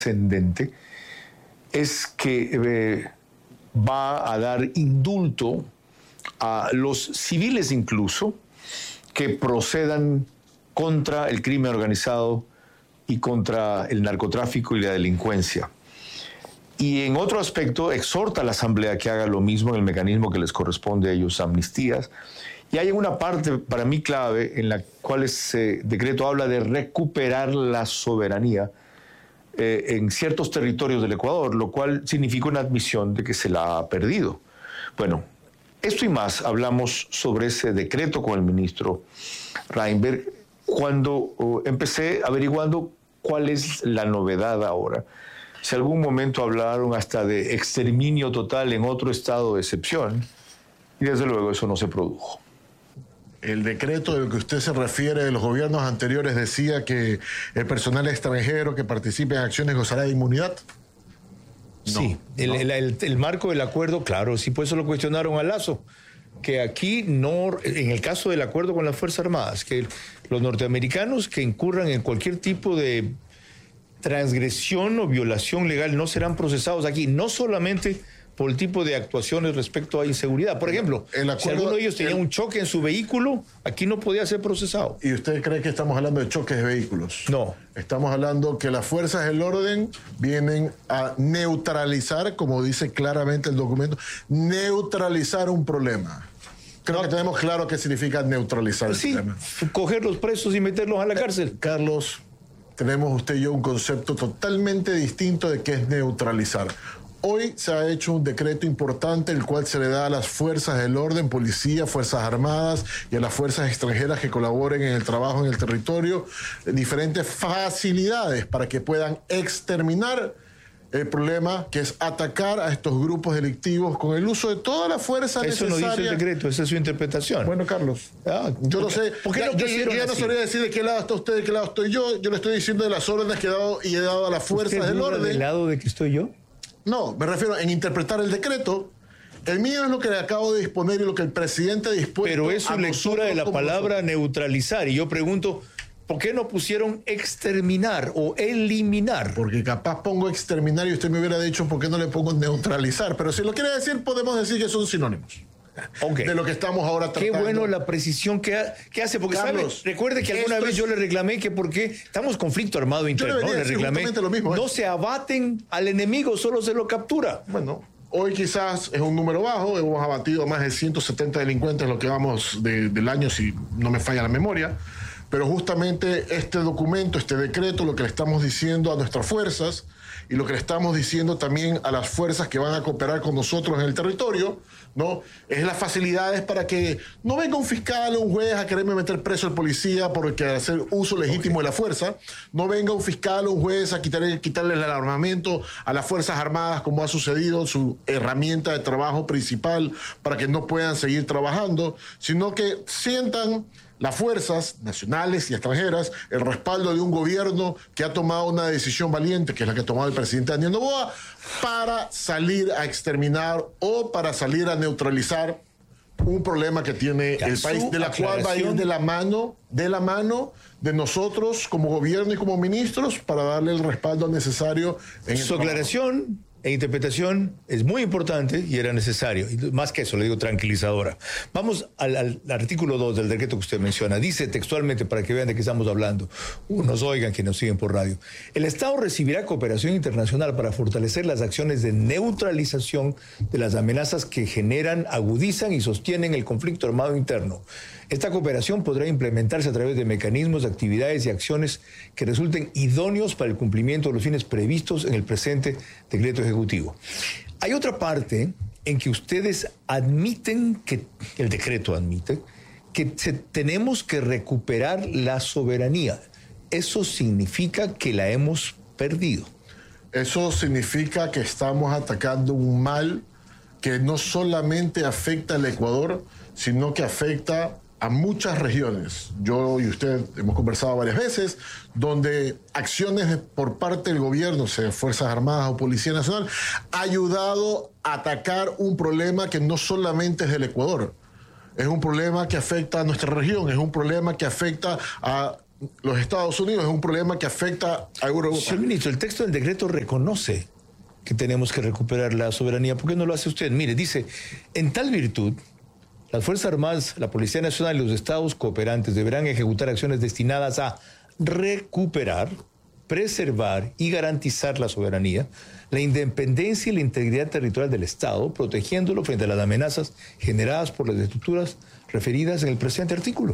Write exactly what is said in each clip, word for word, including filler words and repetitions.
trascendente es que eh, va a dar indulto a los civiles incluso que procedan contra el crimen organizado y contra el narcotráfico y la delincuencia. Y en otro aspecto exhorta a la Asamblea que haga lo mismo en el mecanismo que les corresponde a ellos, amnistías. Y hay una parte para mí clave en la cual ese decreto habla de recuperar la soberanía eh, en ciertos territorios del Ecuador, lo cual significa una admisión de que se la ha perdido. Bueno, esto y más hablamos sobre ese decreto con el ministro Reinberg cuando uh, empecé averiguando cuál es la novedad ahora. Si algún momento hablaron hasta de exterminio total en otro estado de excepción, y desde luego eso no se produjo. El decreto del que usted se refiere de los gobiernos anteriores decía que el personal extranjero que participe en acciones gozará de inmunidad. No, sí, el, no. el, el, el marco del acuerdo, claro, sí, por eso lo cuestionaron a Lazo, que aquí no, en el caso del acuerdo con las Fuerzas Armadas, que los norteamericanos que incurran en cualquier tipo de transgresión o violación legal no serán procesados aquí, no solamente por el tipo de actuaciones respecto a inseguridad. Por ejemplo, el acuerdo, si alguno de ellos tenía el, un choque en su vehículo, aquí no podía ser procesado. ¿Y usted cree que estamos hablando de choques de vehículos? No. Estamos hablando que las fuerzas del orden vienen a neutralizar, como dice claramente el documento, neutralizar un problema. Creo no. que tenemos claro qué significa neutralizar sí, el problema. Coger los presos y meterlos a la cárcel. Eh, Carlos, tenemos usted y yo un concepto totalmente distinto de qué es neutralizar. Hoy se ha hecho un decreto importante el cual se le da a las fuerzas del orden, policía, fuerzas armadas y a las fuerzas extranjeras que colaboren en el trabajo en el territorio, diferentes facilidades para que puedan exterminar el problema, que es atacar a estos grupos delictivos con el uso de toda la fuerza Eso necesaria. Eso no dice el decreto, esa es su interpretación. Bueno, Carlos, ah, yo no sé. ¿Por qué ya, no yo, yo ya no sabría decir de qué lado está usted, de qué lado estoy yo. Yo le estoy diciendo de las órdenes que he dado y he dado a las fuerzas del orden. ¿Del lado de que estoy yo? No, me refiero en interpretar el decreto. El mío es lo que le acabo de disponer y lo que el presidente ha dispuesto. Pero es su lectura de la palabra nosotros. neutralizar. Y yo pregunto, ¿por qué no pusieron exterminar o eliminar? Porque capaz pongo exterminar y usted me hubiera dicho, ¿por qué no le pongo neutralizar? Pero si lo quiere decir, podemos decir que son sinónimos. Okay. De lo que estamos ahora tratando. Qué bueno la precisión que, ha, que hace, porque Carlos, ¿sabe? Recuerde que alguna vez es... yo le reclamé que porque estamos conflicto armado interno, yo le, ¿no? le reclamé, lo mismo, ¿eh? no se abaten al enemigo, solo se lo captura. Bueno, hoy quizás es un número bajo, hemos abatido a más de ciento setenta delincuentes en lo que vamos de, del año, si no me falla la memoria, pero justamente este documento, este decreto, lo que le estamos diciendo a nuestras fuerzas y lo que le estamos diciendo también a las fuerzas que van a cooperar con nosotros en el territorio, ¿no? Es las facilidades para que no venga un fiscal o un juez a quererme meter preso al policía porque hacer uso legítimo okay. de la fuerza, no venga un fiscal o un juez a quitarle, quitarle el armamento a las Fuerzas Armadas como ha sucedido, su herramienta de trabajo principal para que no puedan seguir trabajando, sino que sientan las fuerzas nacionales y extranjeras el respaldo de un gobierno que ha tomado una decisión valiente, que es la que ha tomado el presidente Daniel Noboa, para salir a exterminar o para salir a neutralizar un problema que tiene el país, de la cual va a ir de la mano, de la mano de nosotros como gobierno y como ministros para darle el respaldo necesario en el Su aclaración e interpretación es muy importante y era necesario. Y más que eso, le digo tranquilizadora. Vamos al, al artículo dos del decreto que usted menciona. Dice textualmente, para que vean de qué estamos hablando, uh, nos oigan que nos siguen por radio. El Estado recibirá cooperación internacional para fortalecer las acciones de neutralización de las amenazas que generan, agudizan y sostienen el conflicto armado interno. Esta cooperación podrá implementarse a través de mecanismos, actividades y acciones que resulten idóneos para el cumplimiento de los fines previstos en el presente decreto ejecutivo. Hay otra parte en que ustedes admiten, que el decreto admite, que se, tenemos que recuperar la soberanía. Eso significa que la hemos perdido. Eso significa que estamos atacando un mal que no solamente afecta al Ecuador, sino que afecta a muchas regiones. Yo y usted hemos conversado varias veces, donde acciones por parte del gobierno, sea Fuerzas Armadas o Policía Nacional, ha ayudado a atacar un problema que no solamente es del Ecuador. Es un problema que afecta a nuestra región, es un problema que afecta a los Estados Unidos, es un problema que afecta a Europa. Señor ministro, el texto del decreto reconoce que tenemos que recuperar la soberanía. ¿Por qué no lo hace usted? Mire, dice, en tal virtud, las Fuerzas Armadas, la Policía Nacional y los estados cooperantes deberán ejecutar acciones destinadas a recuperar, preservar y garantizar la soberanía, la independencia y la integridad territorial del Estado, protegiéndolo frente a las amenazas generadas por las estructuras referidas en el presente artículo.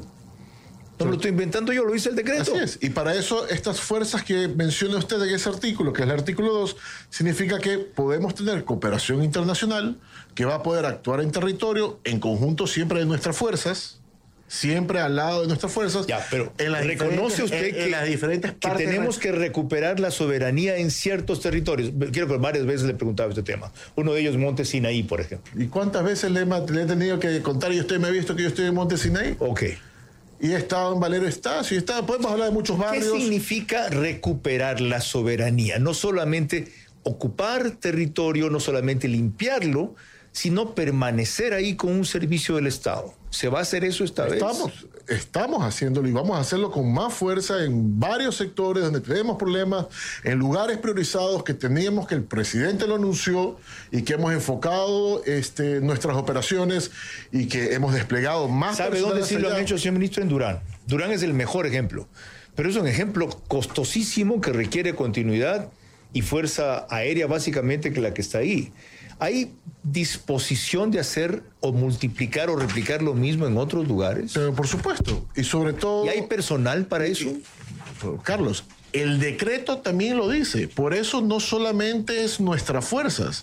No me lo estoy inventando yo, lo dice el decreto. Así es. Y para eso, estas fuerzas que menciona usted en ese artículo, que es el artículo dos, significa que podemos tener cooperación internacional que va a poder actuar en territorio en conjunto siempre de nuestras fuerzas, siempre al lado de nuestras fuerzas. Ya, pero en las reconoce usted en, que, en las diferentes que partes tenemos que recuperar la soberanía en ciertos territorios. Quiero que varias veces le he preguntado este tema. Uno de ellos, Monte Sinaí, por ejemplo. ¿Y cuántas veces le he, le he tenido que contar y usted me ha visto que yo estoy en Monte Sinaí? Ok. Y he estado en Valero Estacio, y está, podemos hablar de muchos barrios. ¿Qué significa recuperar la soberanía? No solamente ocupar territorio, no solamente limpiarlo, sino permanecer ahí con un servicio del Estado. ¿Se va a hacer eso esta estamos, vez? Estamos haciéndolo y vamos a hacerlo con más fuerza en varios sectores donde tenemos problemas, en lugares priorizados que teníamos, que el presidente lo anunció y que hemos enfocado este, nuestras operaciones y que hemos desplegado más. ¿Sabe dónde sí lo han hecho, señor ministro? En Durán. Durán es el mejor ejemplo, pero es un ejemplo costosísimo que requiere continuidad y fuerza aérea básicamente que la que está ahí. ¿Hay disposición de hacer o multiplicar o replicar lo mismo en otros lugares? Pero por supuesto, y sobre todo... ¿Y hay personal para eso? Y, Carlos, el decreto también lo dice, por eso no solamente es nuestras fuerzas,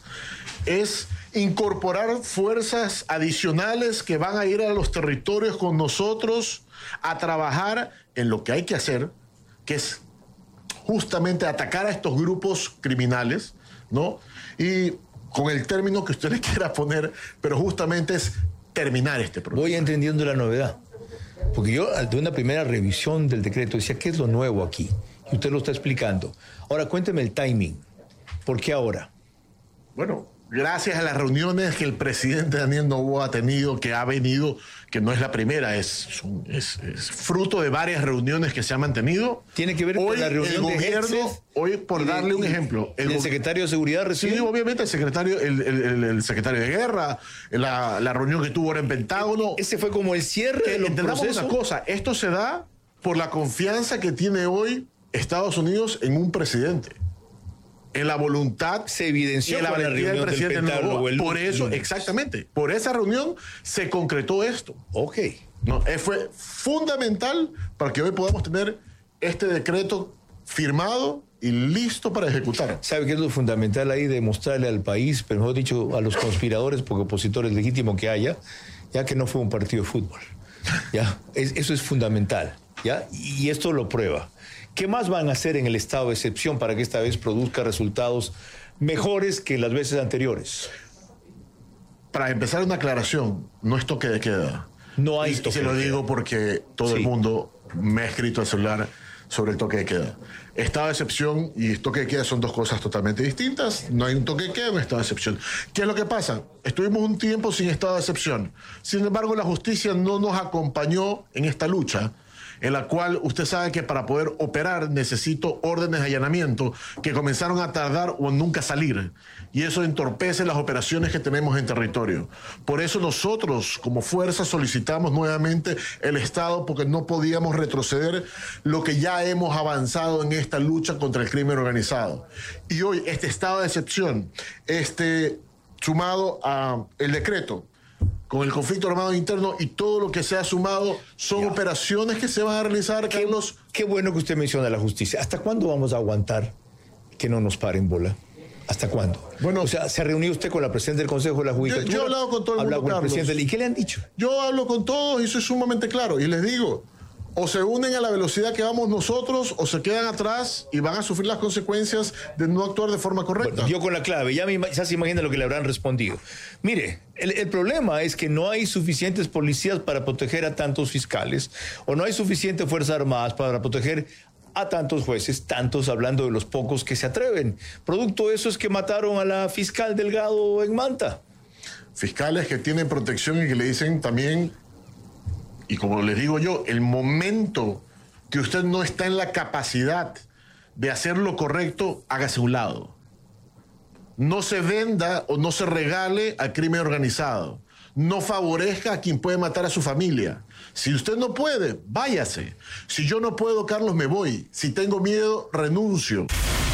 es incorporar fuerzas adicionales que van a ir a los territorios con nosotros a trabajar en lo que hay que hacer, que es justamente atacar a estos grupos criminales, ¿no? Y con el término que usted le quiera poner, pero justamente es terminar este problema. Voy entendiendo la novedad. Porque yo, de una primera revisión del decreto, decía, ¿qué es lo nuevo aquí? Y usted lo está explicando. Ahora, cuénteme el timing. ¿Por qué ahora? Bueno, gracias a las reuniones que el presidente Daniel Noboa ha tenido, que ha venido, que no es la primera, es, es, es fruto de varias reuniones que se han mantenido. Tiene que ver hoy con la reunión el gobierno, de Hexef, hoy, por darle de, un ejemplo. El, el secretario de Seguridad recibe. Sí, obviamente el secretario, el, el, el secretario de Guerra, la, la reunión que tuvo ahora en Pentágono. Ese fue como el cierre que de los entendamos procesos. Una cosa, esto se da por la confianza que tiene hoy Estados Unidos en un presidente. En la voluntad se evidenció en la la reunión del presidente del Pentágono. Noboa. Por eso, lunes. exactamente, por esa reunión se concretó esto. Ok. No, fue fundamental para que hoy podamos tener este decreto firmado y listo para ejecutar. ¿Sabe qué es lo fundamental ahí? Demostrarle al país, pero mejor dicho, a los conspiradores, porque opositores legítimos que haya, ya que no fue un partido de fútbol. ¿Ya? Es, eso es fundamental. ¿Ya? Y esto lo prueba. ¿Qué más van a hacer en el estado de excepción para que esta vez produzca resultados mejores que las veces anteriores? Para empezar, una aclaración, no es toque de queda. No hay y, toque y se de lo queda. digo porque todo Sí. el mundo me ha escrito al celular sobre el toque de queda. Estado de excepción y toque de queda son dos cosas totalmente distintas. No hay un toque de queda, un estado de excepción. ¿Qué es lo que pasa? Estuvimos un tiempo sin estado de excepción. Sin embargo, la justicia no nos acompañó en esta lucha, en la cual usted sabe que para poder operar necesito órdenes de allanamiento que comenzaron a tardar o nunca salir. Y eso entorpece las operaciones que tenemos en territorio. Por eso nosotros, como fuerza, solicitamos nuevamente el Estado, porque no podíamos retroceder lo que ya hemos avanzado en esta lucha contra el crimen organizado. Y hoy este estado de excepción, este, sumado a el decreto, con el conflicto armado interno y todo lo que se ha sumado, son ya. operaciones que se van a realizar, qué, Carlos. Qué bueno que usted menciona la justicia. ¿Hasta cuándo vamos a aguantar que no nos paren bola? ¿Hasta cuándo? Bueno, o sea, ¿se ha reunido usted con la presidenta del Consejo de la Judicatura? Yo, yo he hablado con todo el mundo, con el Carlos. presidente. ¿Y qué le han dicho? Yo hablo con todos y soy sumamente claro. Y les digo, o se unen a la velocidad que vamos nosotros, o se quedan atrás y van a sufrir las consecuencias de no actuar de forma correcta. Bueno, yo con la clave, ya, me, ya se imagina lo que le habrán respondido. Mire, el, el problema es que no hay suficientes policías para proteger a tantos fiscales, o no hay suficientes fuerzas armadas para proteger a tantos jueces, tantos hablando de los pocos que se atreven. Producto de eso es que mataron a la fiscal Delgado en Manta. Fiscales que tienen protección y que le dicen también, y como les digo yo, el momento que usted no está en la capacidad de hacer lo correcto, hágase a un lado. No se venda o no se regale al crimen organizado. No favorezca a quien puede matar a su familia. Si usted no puede, váyase. Si yo no puedo, Carlos, me voy. Si tengo miedo, renuncio.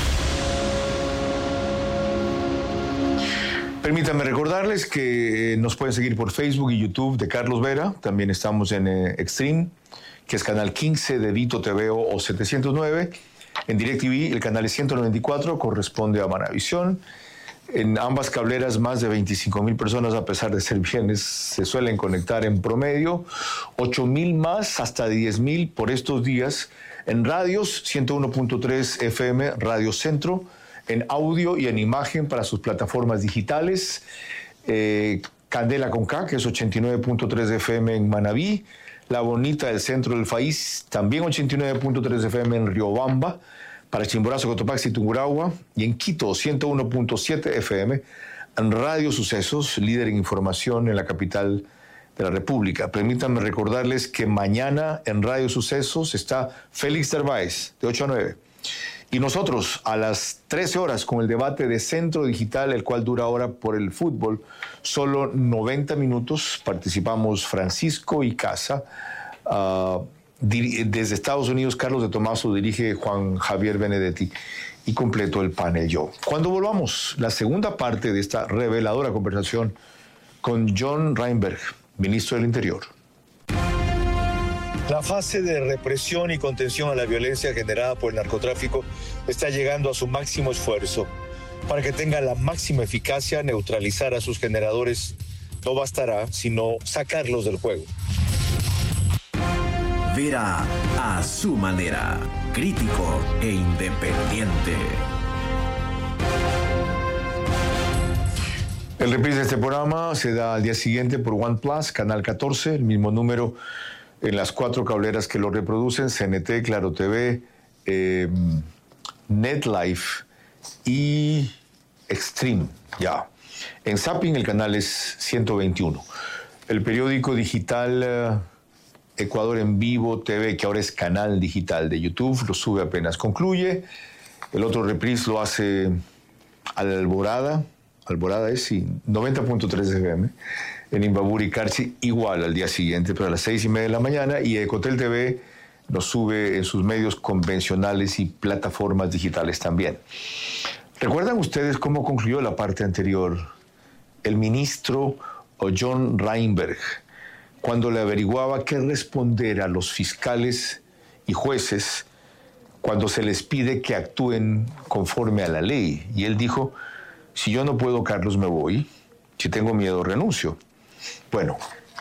Permítanme recordarles que nos pueden seguir por Facebook y YouTube de Carlos Vera. También estamos en eh, Extreme, que es canal quince de Vito T V o setecientos nueve. En DirecTV, el canal es ciento noventa y cuatro, corresponde a Manavisión. En ambas cableras, más de veinticinco mil personas, a pesar de ser viernes, se suelen conectar en promedio. ocho mil más, hasta diez mil por estos días. En radios, ciento uno punto tres F M, Radio Centro. En audio y en imagen para sus plataformas digitales. Eh, Candela con K, que es ochenta y nueve punto tres F M en Manabí. La Bonita del centro del país, también ochenta y nueve punto tres F M en Riobamba. Para Chimborazo, Cotopaxi y Tungurahua, y en Quito, ciento uno punto siete F M, en Radio Sucesos, líder en información en la capital de la República. Permítanme recordarles que mañana en Radio Sucesos está Félix Terváez, de ocho a nueve. Y nosotros, a las trece horas, con el debate de Centro Digital, el cual dura ahora por el fútbol, solo noventa minutos, participamos Francisco y Casa. Uh, Desde Estados Unidos, Carlos de Tomaso dirige Juan Javier Benedetti y completo el panel yo. Cuando volvamos, la segunda parte de esta reveladora conversación con John Reinberg, ministro del Interior. La fase de represión y contención a la violencia generada por el narcotráfico está llegando a su máximo esfuerzo. Para que tenga la máxima eficacia, neutralizar a sus generadores no bastará, sino sacarlos del juego. Vera a su manera, crítico e independiente. El reprise de este programa se da al día siguiente por OnePlus, Canal catorce, el mismo número en las cuatro cableras que lo reproducen, C N T, Claro T V, eh, NetLife y Extreme, ya. En Zapping el canal es ciento veintiuno. El periódico digital eh, Ecuador en Vivo T V, que ahora es canal digital de YouTube, lo sube apenas concluye. El otro reprise lo hace Alborada, Alborada es, sí, noventa punto tres F M. En Imbabura y Carchi, igual al día siguiente, pero a las seis y media de la mañana. Y Ecotel T V lo sube en sus medios convencionales y plataformas digitales también. ¿Recuerdan ustedes cómo concluyó la parte anterior el ministro John Reinberg cuando le averiguaba qué responder a los fiscales y jueces cuando se les pide que actúen conforme a la ley? Y él dijo, si yo no puedo, Carlos, me voy. Si tengo miedo, renuncio. Bueno,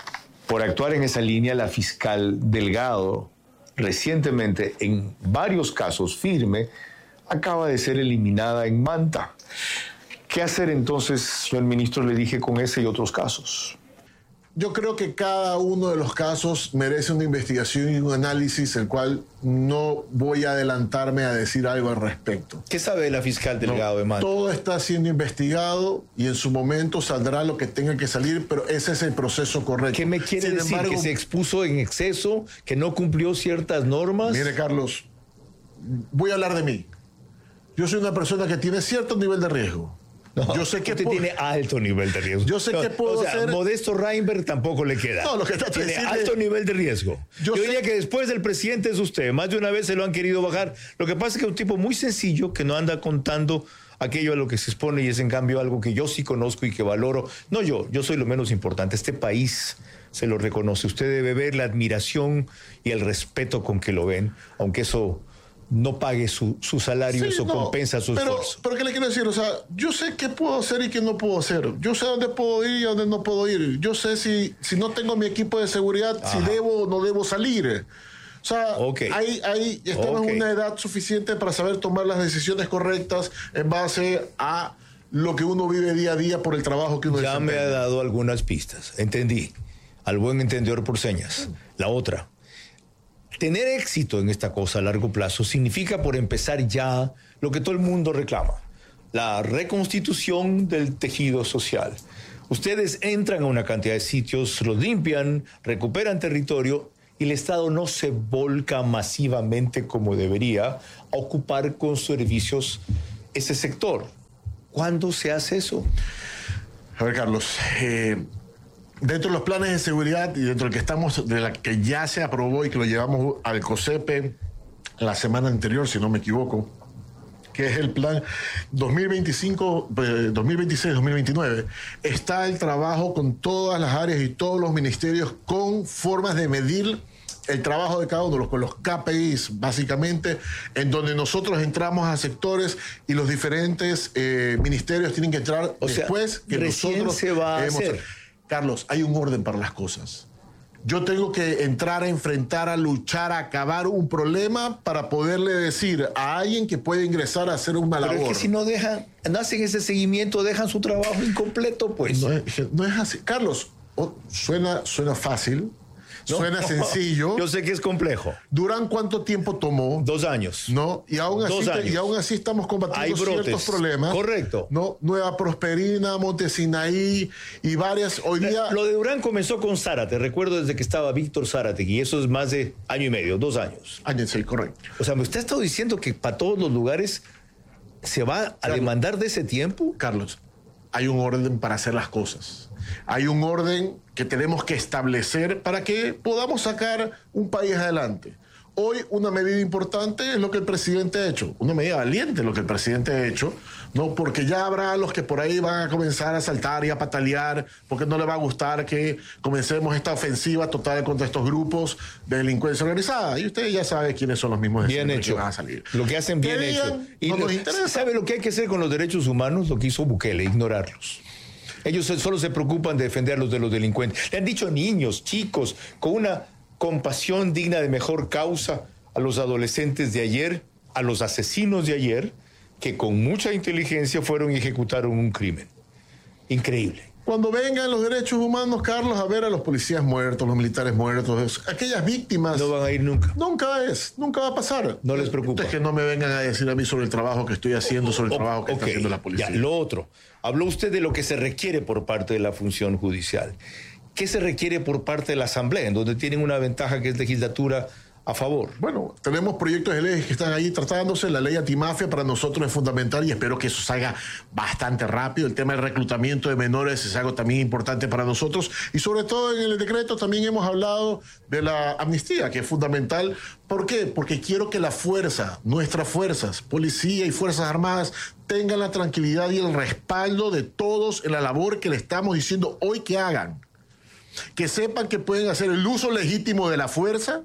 por actuar en esa línea, la fiscal Delgado, recientemente, en varios casos firme, acaba de ser eliminada en Manta. ¿Qué hacer entonces, señor ministro, le dije, con ese y otros casos? Yo creo que cada uno de los casos merece una investigación y un análisis, el cual no voy a adelantarme a decir algo al respecto. ¿Qué sabe la fiscal Delgado No, de Manta? todo está siendo investigado y en su momento saldrá lo que tenga que salir, pero ese es el proceso correcto. ¿Qué me quiere Sin decir? embargo, ¿Que se expuso en exceso? ¿Que no cumplió ciertas normas? Mire, Carlos, voy a hablar de mí. Yo soy una persona que tiene cierto nivel de riesgo. No, yo sé que usted puedo... tiene alto nivel de riesgo. Yo sé no, que puedo o sea, hacer... Modesto Reinberg tampoco le queda. No, lo que trato de tiene decirle... alto nivel de riesgo. Yo, yo sé... diría que después del presidente es usted. Más de una vez se lo han querido bajar. Lo que pasa es que es un tipo muy sencillo que no anda contando aquello a lo que se expone y es en cambio algo que yo sí conozco y que valoro. No yo, yo soy lo menos importante. Este país se lo reconoce. Usted debe ver la admiración y el respeto con que lo ven, aunque eso no pague su, su salario, Sí, eso no, compensa su pero, esfuerzo. Pero ¿qué le quiero decir? O sea, yo sé qué puedo hacer y qué no puedo hacer. Yo sé dónde puedo ir y dónde no puedo ir. Yo sé si, si no tengo mi equipo de seguridad, Ajá. si debo o no debo salir. O sea, okay. ahí, ahí estamos okay. en una edad suficiente para saber tomar las decisiones correctas en base a lo que uno vive día a día por el trabajo que uno Ya desempeña. me ha dado algunas pistas. Entendí. Al buen entendedor por señas. La otra. Tener éxito en esta cosa a largo plazo significa, por empezar ya, lo que todo el mundo reclama. La reconstitución del tejido social. Ustedes entran a una cantidad de sitios, los limpian, recuperan territorio y el Estado no se volca masivamente como debería a ocupar con servicios ese sector. ¿Cuándo se hace eso? A ver, Carlos, eh, dentro de los planes de seguridad y dentro del que estamos, de la que ya se aprobó y que lo llevamos al COSEPE la semana anterior, si no me equivoco, que es el plan dos mil veinticinco, dos mil veintiséis, dos mil veintinueve, está el trabajo con todas las áreas y todos los ministerios con formas de medir el trabajo de cada uno, con los K P Is, básicamente, en donde nosotros entramos a sectores y los diferentes eh, ministerios tienen que entrar o después sea, que recién nosotros se va a debemos hacer. Carlos, hay un orden para las cosas. Yo tengo que entrar a enfrentar, a luchar, a acabar un problema para poderle decir a alguien que puede ingresar a hacer una Pero labor. es que si no dejan, no hacen ese seguimiento, dejan su trabajo incompleto, pues. No es, no es así. Carlos, oh, suena, suena fácil, No, suena sencillo. Yo sé que es complejo. ¿Durán cuánto tiempo tomó? Dos años. ¿No? Y aún, Dos así, años. y aún así estamos combatiendo Hay brotes. ciertos problemas. Correcto. ¿No? Nueva Prosperina, Montesinaí y varias. Hoy día. Lo de Durán comenzó con Zárate. Recuerdo desde que estaba Víctor Zárate, y eso es más de año y medio, dos años. Año, sí, correcto. O sea, ¿me usted ha estado diciendo que para todos los lugares se va a Carlos. demandar de ese tiempo? Carlos, hay un orden para hacer las cosas. Hay un orden que tenemos que establecer para que podamos sacar un país adelante. Hoy una medida importante es lo que el presidente ha hecho, una medida valiente lo que el presidente ha hecho, ¿no? Porque ya habrá los que por ahí van a comenzar a saltar y a patalear, porque no le va a gustar que comencemos esta ofensiva total contra estos grupos de delincuencia organizada. Y usted ya sabe quiénes son los mismos de Bien siempre hecho. que van a salir. Lo que hacen bien Que hecho. digan, Y no lo- nos interesa. ¿Sabe lo que hay que hacer con los derechos humanos? Lo que hizo Bukele, ignorarlos. Ellos solo se preocupan de defenderlos de los delincuentes. Le han dicho niños, chicos, con una compasión digna de mejor causa a los adolescentes de ayer, a los asesinos de ayer, que con mucha inteligencia fueron y ejecutaron un crimen. Increíble. Cuando vengan los derechos humanos, Carlos, a ver a los policías muertos, los militares muertos, aquellas víctimas. No van a ir nunca. Nunca es, nunca va a pasar. No les preocupa. Entonces que no me vengan a decir a mí sobre el trabajo que estoy haciendo, sobre el O- trabajo que ok, está haciendo la policía. ya, lo otro. Habló usted de lo que se requiere por parte de la función judicial. ¿Qué se requiere por parte de la Asamblea, en donde tienen una ventaja que es legislatura a favor? Bueno, tenemos proyectos de leyes que están ahí tratándose. La ley antimafia para nosotros es fundamental y espero que eso salga bastante rápido. El tema del reclutamiento de menores es algo también importante para nosotros. Y sobre todo en el decreto también hemos hablado de la amnistía, que es fundamental. ¿Por qué? Porque quiero que la fuerza, nuestras fuerzas, policía y fuerzas armadas, tengan la tranquilidad y el respaldo de todos en la labor que le estamos diciendo hoy que hagan. Que sepan que pueden hacer el uso legítimo de la fuerza,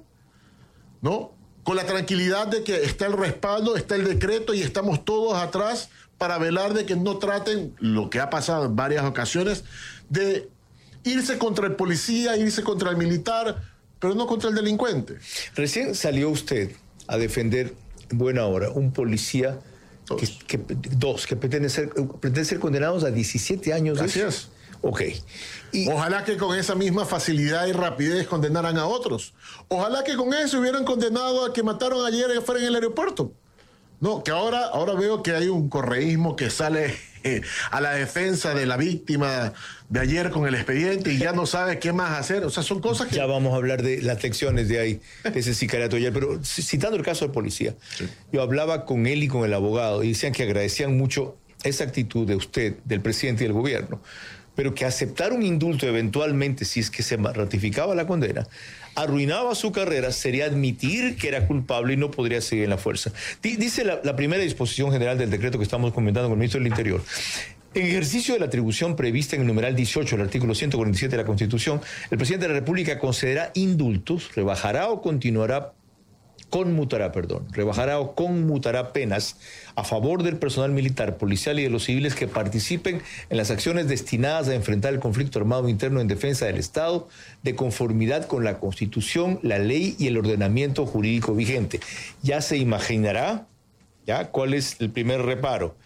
¿no? Con la tranquilidad de que está el respaldo, está el decreto y estamos todos atrás para velar de que no traten, lo que ha pasado en varias ocasiones, de irse contra el policía, irse contra el militar, pero no contra el delincuente. Recién salió usted a defender, en buena hora, un policía, Dos. Que, que- dos, que pretende ser, pretende ser condenados a diecisiete años. ¿es? Así es. Ok. Y, Ojalá que con esa misma facilidad y rapidez condenaran a otros. Ojalá que con eso hubieran condenado al que mataron ayer fuera en el aeropuerto. No, que ahora, ahora veo que hay un correísmo que sale eh, a la defensa de la víctima de ayer con el expediente y ya no sabe qué más hacer. O sea, son cosas que... ya vamos a hablar de las lecciones de ahí, de ese sicariato ayer. Pero c- citando el caso del policía, yo hablaba con él y con el abogado y decían que agradecían mucho esa actitud de usted, del presidente y del gobierno, pero que aceptar un indulto eventualmente, si es que se ratificaba la condena, arruinaba su carrera, sería admitir que era culpable y no podría seguir en la fuerza. Di- Dice la, la primera disposición general del decreto que estamos comentando con el ministro del Interior. En ejercicio de la atribución prevista en el numeral dieciocho del artículo ciento cuarenta y siete de la Constitución, el presidente de la República concederá indultos, rebajará o continuará conmutará, perdón, rebajará o conmutará penas a favor del personal militar, policial y de los civiles que participen en las acciones destinadas a enfrentar el conflicto armado interno en defensa del Estado, de conformidad con la Constitución, la ley y el ordenamiento jurídico vigente. Ya se imaginará, ¿ya? ¿Cuál es el primer reparo?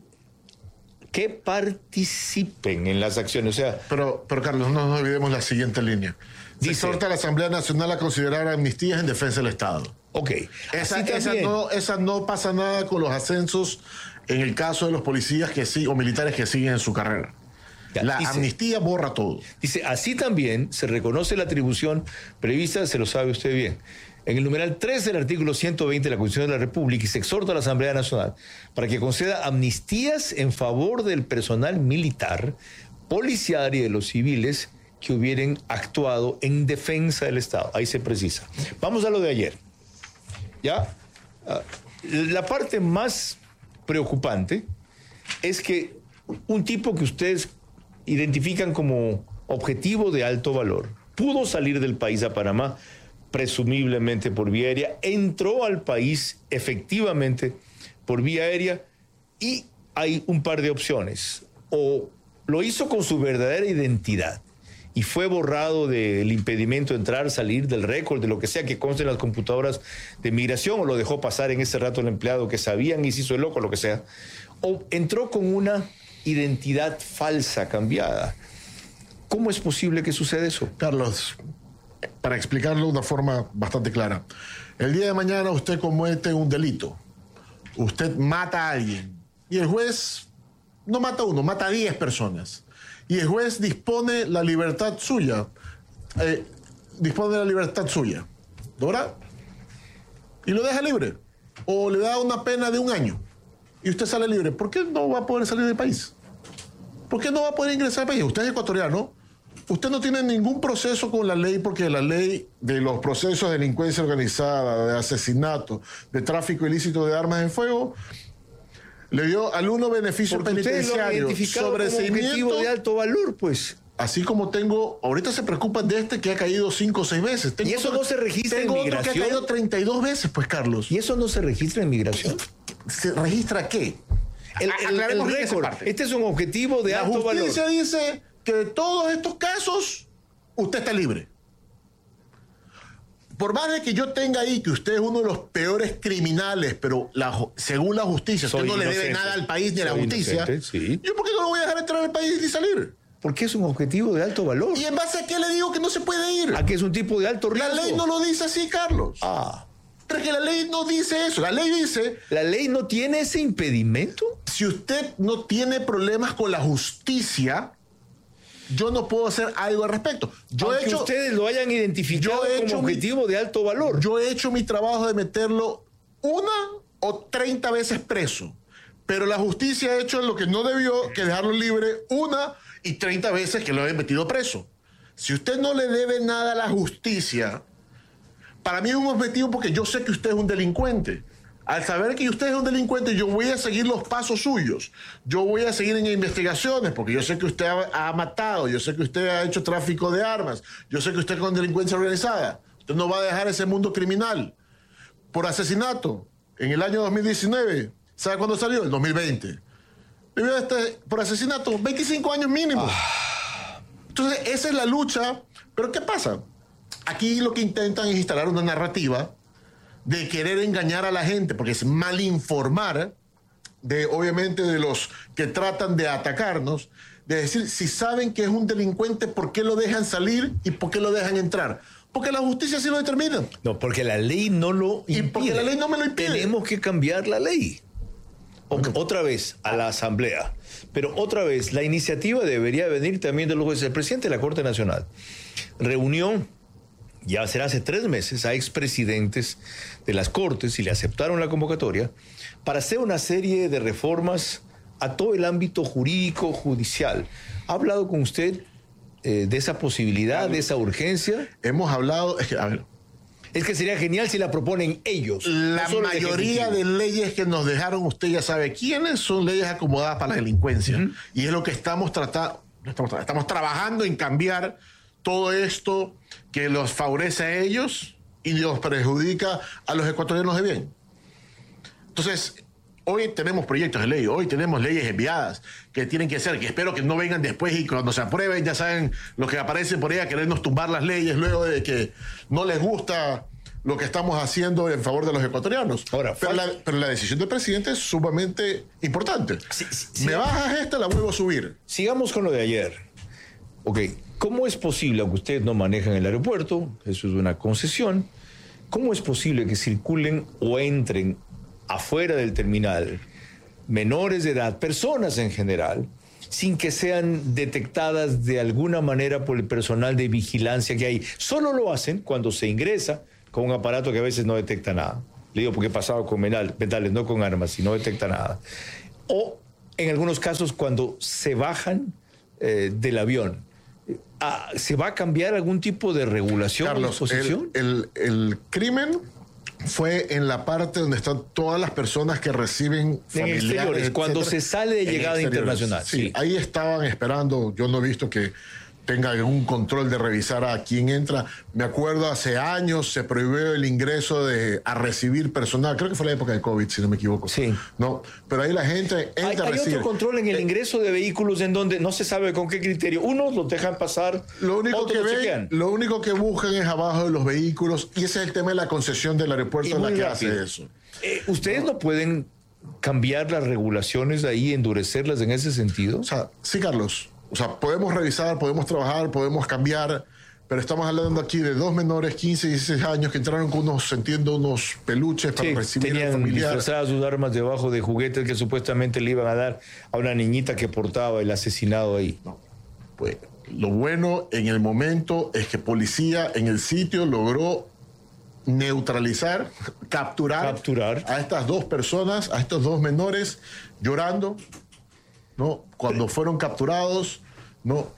Que participen en las acciones, o sea, Pero, pero Carlos, no nos olvidemos la siguiente línea. Se Dice- exhorta a la Asamblea Nacional a considerar amnistías en defensa del Estado. ok. Esa, así esa también. no, esa no pasa nada con los ascensos en el caso de los policías que sí, o militares que siguen en su carrera. Ya, la dice, amnistía borra todo. Dice, así también se reconoce la atribución prevista, se lo sabe usted bien, en el numeral tres del artículo ciento veinte de la Constitución de la República, y se exhorta a la Asamblea Nacional para que conceda amnistías en favor del personal militar, policial y de los civiles que hubieran actuado en defensa del Estado. Ahí se precisa. Vamos a lo de ayer. ¿Ya? La parte más preocupante es que un tipo que ustedes identifican como objetivo de alto valor pudo salir del país a Panamá, presumiblemente por vía aérea, entró al país efectivamente por vía aérea, y hay un par de opciones. O lo hizo con su verdadera identidad y fue borrado del impedimento de entrar, salir, del récord, de lo que sea que conste en las computadoras de migración, o lo dejó pasar en ese rato el empleado que sabían y se hizo el loco, lo que sea. O entró con una identidad falsa, cambiada. ¿Cómo es posible que suceda eso? Carlos, para explicarlo de una forma bastante clara, el día de mañana usted comete un delito, usted mata a alguien, y el juez no mata a uno, mata a diez personas, y el juez dispone la libertad suya, eh, dispone de la libertad suya, ¿verdad? Y lo deja libre, o le da una pena de un año, y usted sale libre. ¿Por qué no va a poder salir del país? ¿Por qué no va a poder ingresar al país? Usted es ecuatoriano. Usted no tiene ningún proceso con la ley, porque la ley de los procesos de delincuencia organizada, de asesinato, de tráfico ilícito de armas de fuego, le dio al uno beneficio Porque penitenciario, sobreseimiento de alto valor, pues. Así como tengo, ahorita se preocupan de este que ha caído cinco o seis veces. Tengo ¿Y eso otro, no se registra en tengo migración? Otro que ha caído treinta y dos veces, pues, Carlos. ¿Y eso no se registra en migración? ¿Se registra qué? El, el, el récord. Este es un objetivo de la alto valor. La justicia dice que de todos estos casos, usted está libre. Por más de que yo tenga ahí que usted es uno de los peores criminales, pero la, según la justicia, usted Soy no inocente. le debe nada al país ni a la Soy justicia, sí. ¿yo por qué no lo voy a dejar entrar al país ni salir? Porque es un objetivo de alto valor. ¿Y en base a qué le digo que no se puede ir? ¿A que es un tipo de alto riesgo? La ley no lo dice así, Carlos. Ah. Pero que la ley no dice eso. La ley dice... ¿La ley no tiene ese impedimento? Si usted no tiene problemas con la justicia, yo no puedo hacer algo al respecto. Yo Aunque he hecho, ustedes lo hayan identificado yo he como hecho objetivo mi, de alto valor. Yo he hecho mi trabajo de meterlo una o treinta veces preso. Pero la justicia ha hecho lo que no debió, que dejarlo libre una y treinta veces que lo he metido preso. Si usted no le debe nada a la justicia, para mí es un objetivo, porque yo sé que usted es un delincuente. Al saber que usted es un delincuente, yo voy a seguir los pasos suyos. Yo voy a seguir en investigaciones, porque yo sé que usted ha, ha matado, yo sé que usted ha hecho tráfico de armas, yo sé que usted es con delincuencia organizada. Usted no va a dejar ese mundo criminal. Por asesinato, en el año dos mil diecinueve, ¿sabe cuándo salió? El dos mil veinte. Este, por asesinato, veinticinco años mínimo. Ah. Entonces, esa es la lucha. Pero ¿qué pasa? Aquí lo que intentan es instalar una narrativa de querer engañar a la gente, porque es mal informar, de, obviamente, de los que tratan de atacarnos, de decir, si saben que es un delincuente, ¿por qué lo dejan salir y por qué lo dejan entrar? Porque la justicia sí lo determina. No, porque la ley no lo impide. Y porque la ley no me lo impide. Tenemos que cambiar la ley. O, otra vez a la Asamblea. Pero otra vez, la iniciativa debería venir también de los jueces. El presidente de la Corte Nacional reunió, ya será hace tres meses, a expresidentes de las Cortes y le aceptaron la convocatoria para hacer una serie de reformas a todo el ámbito jurídico, judicial. ¿Ha hablado con usted eh, de esa posibilidad, de esa urgencia? Hemos hablado... Es que, a ver, es que sería genial si la proponen ellos. La no mayoría de leyes que nos dejaron, usted ya sabe quiénes, son leyes acomodadas para la delincuencia. Uh-huh. Y es lo que estamos tratando, estamos, estamos trabajando en cambiar todo esto que los favorece a ellos y los perjudica a los ecuatorianos de bien. Entonces, hoy tenemos proyectos de ley, hoy tenemos leyes enviadas que tienen que ser, que espero que no vengan después y cuando se aprueben, ya saben, los que aparecen por ahí a querernos tumbar las leyes luego de que no les gusta lo que estamos haciendo en favor de los ecuatorianos. Ahora, pero, la, pero la decisión del presidente es sumamente importante. Sí, sí, Me sí. bajas esta, la vuelvo a subir. Sigamos con lo de ayer. Ok, ¿cómo es posible, aunque ustedes no manejan el aeropuerto, eso es una concesión, cómo es posible que circulen o entren afuera del terminal menores de edad, personas en general, sin que sean detectadas de alguna manera por el personal de vigilancia que hay. Solo lo hacen cuando se ingresa con un aparato que a veces no detecta nada. Le digo porque he pasado con metales, no con armas, y no detecta nada. O en algunos casos cuando se bajan eh, del avión. Ah, ¿se va a cambiar algún tipo de regulación o disposición? El, el, el crimen fue en la parte donde están todas las personas que reciben familiares, en exteriores, cuando se sale de llegada internacional. Sí, sí, ahí estaban esperando. Yo no he visto que tenga algún control de revisar a quién entra. Me acuerdo hace años se prohibió el ingreso de a recibir personal. Creo que fue la época de COVID, si no me equivoco. Sí. No, pero ahí la gente entra hay, a hay recibir. otro control en el ingreso de vehículos en donde no se sabe con qué criterio. Unos los dejan pasar, Lo único, otros que los ven, chequean. lo único que buscan es abajo de los vehículos, y ese es el tema de la concesión del aeropuerto, Y en la muy que rápido. hace eso. Eh, ¿Ustedes no. no pueden cambiar las regulaciones ahí, endurecerlas en ese sentido? O sea, sí, Carlos. O sea, podemos revisar, podemos trabajar, podemos cambiar, pero estamos hablando aquí de dos menores, quince y dieciséis años, que entraron con unos, entiendo, unos peluches para Sí, recibir al tenían familiar. disfrazadas sus armas debajo de juguetes que supuestamente le iban a dar a una niñita que portaba el asesinado ahí. No. Pues lo bueno en el momento es que policía en el sitio logró neutralizar, capturar, Capturar. a estas dos personas, a estos dos menores llorando, ¿no? Cuando fueron capturados, ¿no?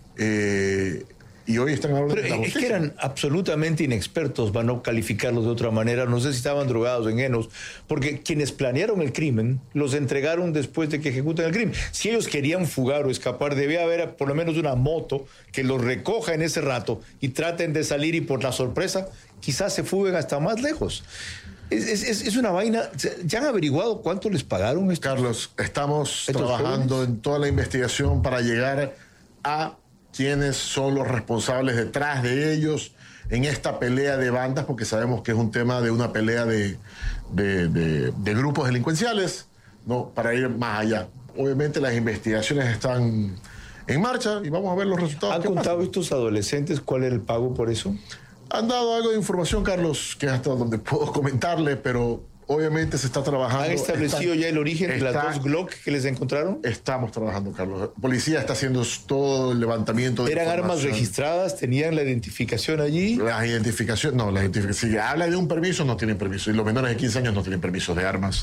Eh, y hoy están hablando Pero de la es justicia. que eran absolutamente inexpertos, para no calificarlos de otra manera. No sé si estaban drogados o ingenuos, porque quienes planearon el crimen los entregaron después de que ejecutan el crimen. Si ellos querían fugar o escapar, debía haber por lo menos una moto que los recoja en ese rato y traten de salir, y por la sorpresa quizás se fuguen hasta más lejos. Es, es, es una vaina. ¿Ya han averiguado cuánto les pagaron estos? Carlos, estamos ¿Estos trabajando jóvenes? en toda la investigación para llegar a quiénes son los responsables detrás de ellos en esta pelea de bandas, porque sabemos que es un tema de una pelea de, de, de, de grupos delincuenciales, ¿no? Para ir más allá. Obviamente las investigaciones están en marcha y vamos a ver los resultados. ¿Han que contado pasan. estos adolescentes cuál era el pago por eso? Han dado algo de información, Carlos, que es hasta donde puedo comentarle, pero obviamente se está trabajando. ¿Han establecido Está- ya el origen de las está- dos Glock que les encontraron? Estamos trabajando, Carlos. Policía está haciendo todo el levantamiento de ¿Eran armas información. registradas? ¿Tenían la identificación allí? Las identificaciones, no, las identificaciones. Si habla de un permiso, no tienen permiso. Y los menores de quince años no tienen permisos de armas.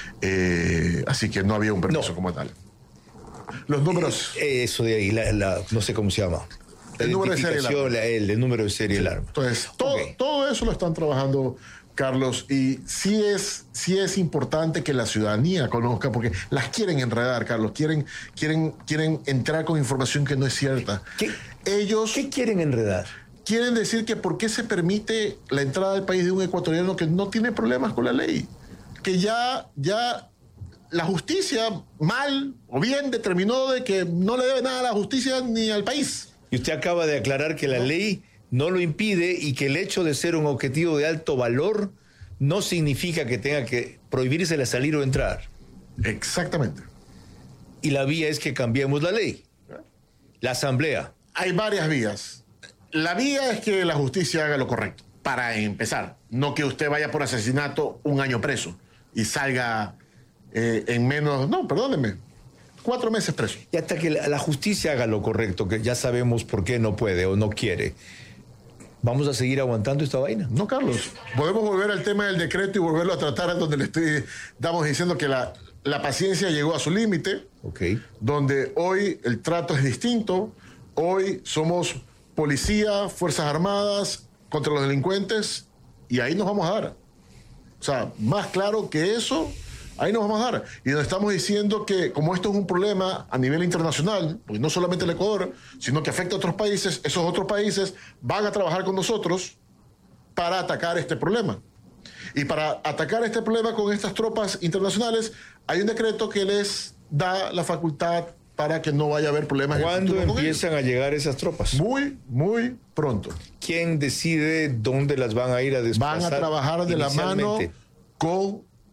Eh, así que no había un permiso No. como tal. Los números. Eh, Eso de ahí, la, la- no sé cómo se llama. La El número de serie del identificación, arma. la- el, el número de serie del arma. Entonces, todo, Ok. todo eso lo están trabajando, Carlos, y sí es, sí es importante que la ciudadanía conozca, porque las quieren enredar, Carlos, quieren, quieren, quieren entrar con información que no es cierta. ¿Qué- Ellos ¿Qué quieren enredar? quieren decir que por qué se permite la entrada al país de un ecuatoriano que no tiene problemas con la ley, que ya, ya la justicia mal o bien determinó de que no le debe nada a la justicia ni al país. Y usted acaba de aclarar que la ley no lo impide y que el hecho de ser un objetivo de alto valor no significa que tenga que prohibírsele salir o entrar. Exactamente. Y la vía es que cambiemos la ley. La asamblea. Hay varias vías. La vía es que la justicia haga lo correcto, para empezar. No que usted vaya por asesinato un año preso y salga eh, en menos, no, perdóneme, cuatro meses preso. Y hasta que la, la justicia haga lo correcto, que ya sabemos por qué no puede o no quiere, ¿vamos a seguir aguantando esta vaina? No, Carlos. Podemos volver al tema del decreto y volverlo a tratar donde le estoy, estamos diciendo que la, la paciencia llegó a su límite, Ok. donde hoy el trato es distinto. Hoy somos policía, Fuerzas Armadas contra los delincuentes, y ahí nos vamos a dar. O sea, más claro que eso, ahí nos vamos a dar. Y donde estamos diciendo que como esto es un problema a nivel internacional, pues no solamente el Ecuador, sino que afecta a otros países, esos otros países van a trabajar con nosotros para atacar este problema. Y para atacar este problema con estas tropas internacionales, hay un decreto que les da la facultad para que no vaya a haber problemas. en el ¿Cuándo futuro con ellos. empiezan a llegar esas tropas? Muy, muy pronto. ¿Quién decide dónde las van a ir a Van desplazar? a trabajar de la mano inicialmente? con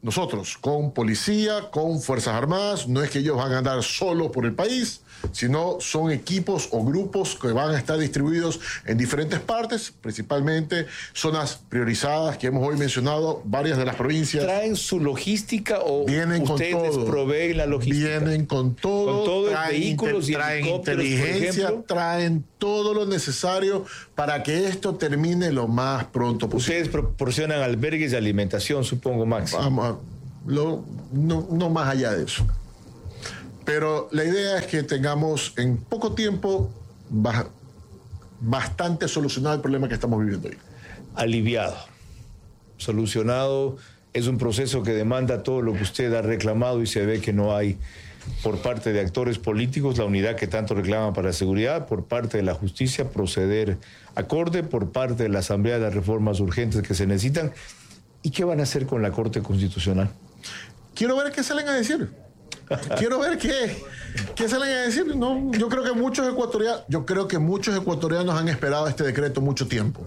nosotros, con policía, con Fuerzas Armadas. No es que ellos van a andar solos por el país, sino son equipos o grupos que van a estar distribuidos en diferentes partes, principalmente zonas priorizadas que hemos hoy mencionado, varias de las provincias. ¿Traen su logística o vienen ustedes con todo, les proveen la logística? Vienen con todo, con todo, traen, vehículos y traen helicópteros, inteligencia, por ejemplo. traen todo lo necesario para que esto termine lo más pronto posible. Ustedes proporcionan albergues y alimentación, supongo, Max. Vamos a, lo, no, no más allá de eso. Pero la idea es que tengamos en poco tiempo ba- bastante solucionado el problema que estamos viviendo hoy. Aliviado, solucionado, es un proceso que demanda todo lo que usted ha reclamado y se ve que no hay por parte de actores políticos la unidad que tanto reclaman para la seguridad, por parte de la justicia proceder acorde, por parte de la Asamblea de las reformas urgentes que se necesitan. ¿Y qué van a hacer con la Corte Constitucional? Quiero ver qué salen a decir. Quiero ver qué, qué salen a decir. No, yo creo que muchos ecuatorianos, yo creo que muchos ecuatorianos han esperado este decreto mucho tiempo.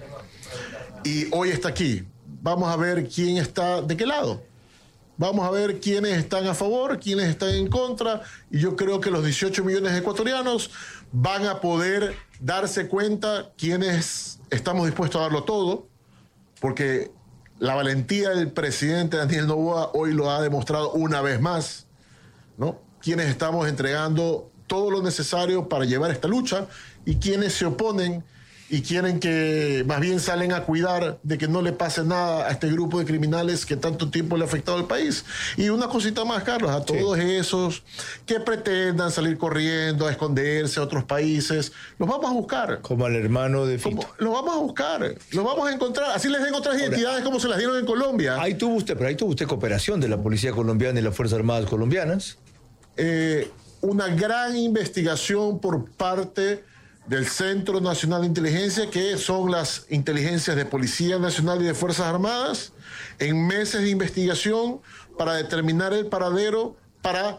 Y hoy está aquí. Vamos a ver quién está de qué lado. Vamos a ver quiénes están a favor, quiénes están en contra. Y yo creo que los dieciocho millones de ecuatorianos van a poder darse cuenta quiénes estamos dispuestos a darlo todo, porque la valentía del presidente Daniel Noboa hoy lo ha demostrado una vez más, ¿no? Quienes estamos entregando todo lo necesario para llevar esta lucha y quienes se oponen y quieren que más bien salen a cuidar de que no le pase nada a este grupo de criminales que tanto tiempo le ha afectado al país. Y una cosita más, Carlos, a todos sí. esos que pretendan salir corriendo a esconderse a otros países, los vamos a buscar. Como al hermano de Fito. Como, los vamos a buscar, los vamos a encontrar. Así les den otras Ahora, identidades como se las dieron en Colombia. Ahí tuvo usted, pero ahí tuvo usted cooperación de la Policía Colombiana y las Fuerzas Armadas colombianas. Eh, una gran investigación por parte del Centro Nacional de Inteligencia, que son las inteligencias de Policía Nacional y de Fuerzas Armadas, en meses de investigación para determinar el paradero, para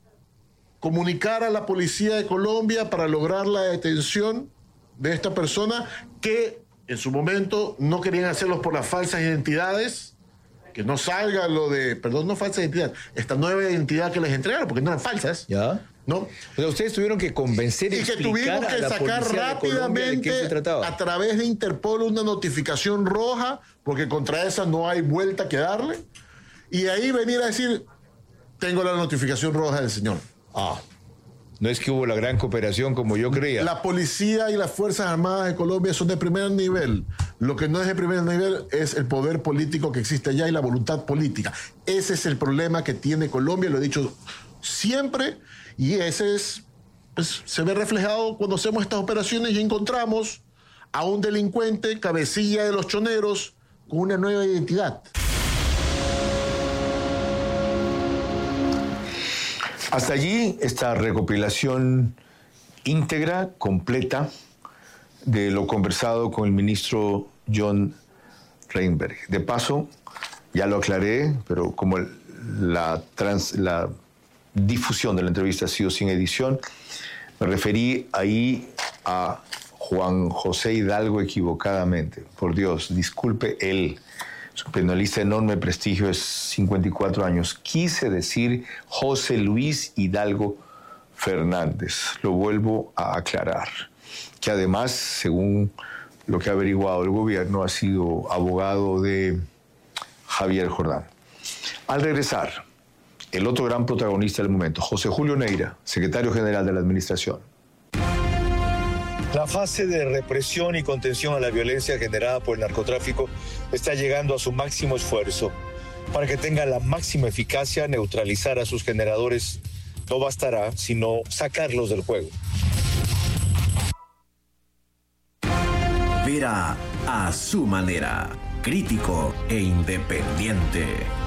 comunicar a la Policía de Colombia, para lograr la detención de esta persona que en su momento no querían hacerlo por las falsas identidades, que no salga lo de, perdón, no falsa identidad, esta nueva identidad que les entregaron, porque no eran falsas. ¿Ya? ¿No? O sea, ustedes tuvieron que convencer y, y que tuvimos que sacar rápidamente a través de Interpol una notificación roja, porque contra esa no hay vuelta que darle, y ahí venir a decir, tengo la notificación roja del señor. Ah, no es que hubo la gran cooperación como yo creía. La policía y las Fuerzas Armadas de Colombia son de primer nivel. Lo que no es de primer nivel es el poder político que existe allá y la voluntad política. Ese es el problema que tiene Colombia, lo he dicho siempre. Y ese es, pues, se ve reflejado cuando hacemos estas operaciones y encontramos a un delincuente, cabecilla de los choneros, con una nueva identidad. Hasta allí esta recopilación íntegra, completa, de lo conversado con el ministro John Reinberg. De paso, ya lo aclaré, pero como la, trans, la difusión de la entrevista ha sido sin edición, me referí ahí a Juan José Hidalgo equivocadamente. Por Dios, disculpe él. Su penalista de enorme prestigio es cincuenta y cuatro años. Quise decir José Luis Hidalgo Fernández. Lo vuelvo a aclarar. Que además, según lo que ha averiguado el gobierno, ha sido abogado de Javier Jordán. Al regresar, el otro gran protagonista del momento, José Julio Neira, secretario general de la Administración. La fase de represión y contención a la violencia generada por el narcotráfico está llegando a su máximo esfuerzo. Para que tenga la máxima eficacia, neutralizar a sus generadores no bastará, sino sacarlos del juego. Verá a su manera, crítico e independiente.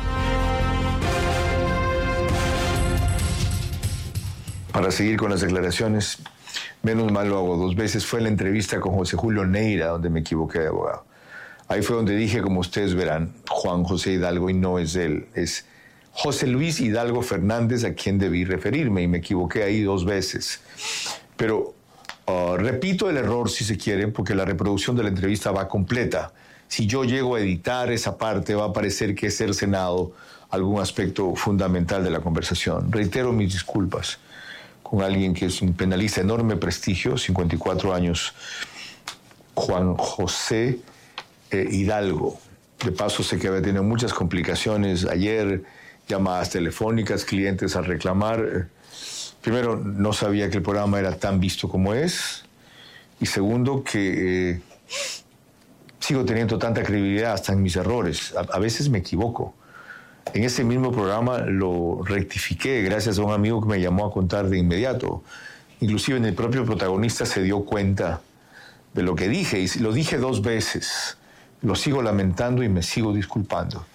Para seguir con las declaraciones, menos mal lo hago dos veces, fue en la entrevista con José Julio Neira donde me equivoqué de abogado. Ahí fue donde dije, como ustedes verán, Juan José Hidalgo, y no es él, es José Luis Hidalgo Fernández, a quien debí referirme, y me equivoqué ahí dos veces. Pero uh, repito el error si se quieren, porque la reproducción de la entrevista va completa si yo llego a editar esa parte, va a parecer que he cercenado algún aspecto fundamental de la conversación. Reitero mis disculpas con alguien que es un penalista de enorme prestigio, cincuenta y cuatro años, Juan José eh, Hidalgo. De paso, sé que había tenido muchas complicaciones ayer, llamadas telefónicas, clientes a reclamar. Primero, no sabía que el programa era tan visto como es. Y segundo, que eh, sigo teniendo tanta credibilidad hasta en mis errores. A, a veces me equivoco. En ese mismo programa lo rectifiqué gracias a un amigo que me llamó a contar de inmediato. Inclusive en el propio protagonista se dio cuenta de lo que dije, y lo dije dos veces. Lo sigo lamentando y me sigo disculpando.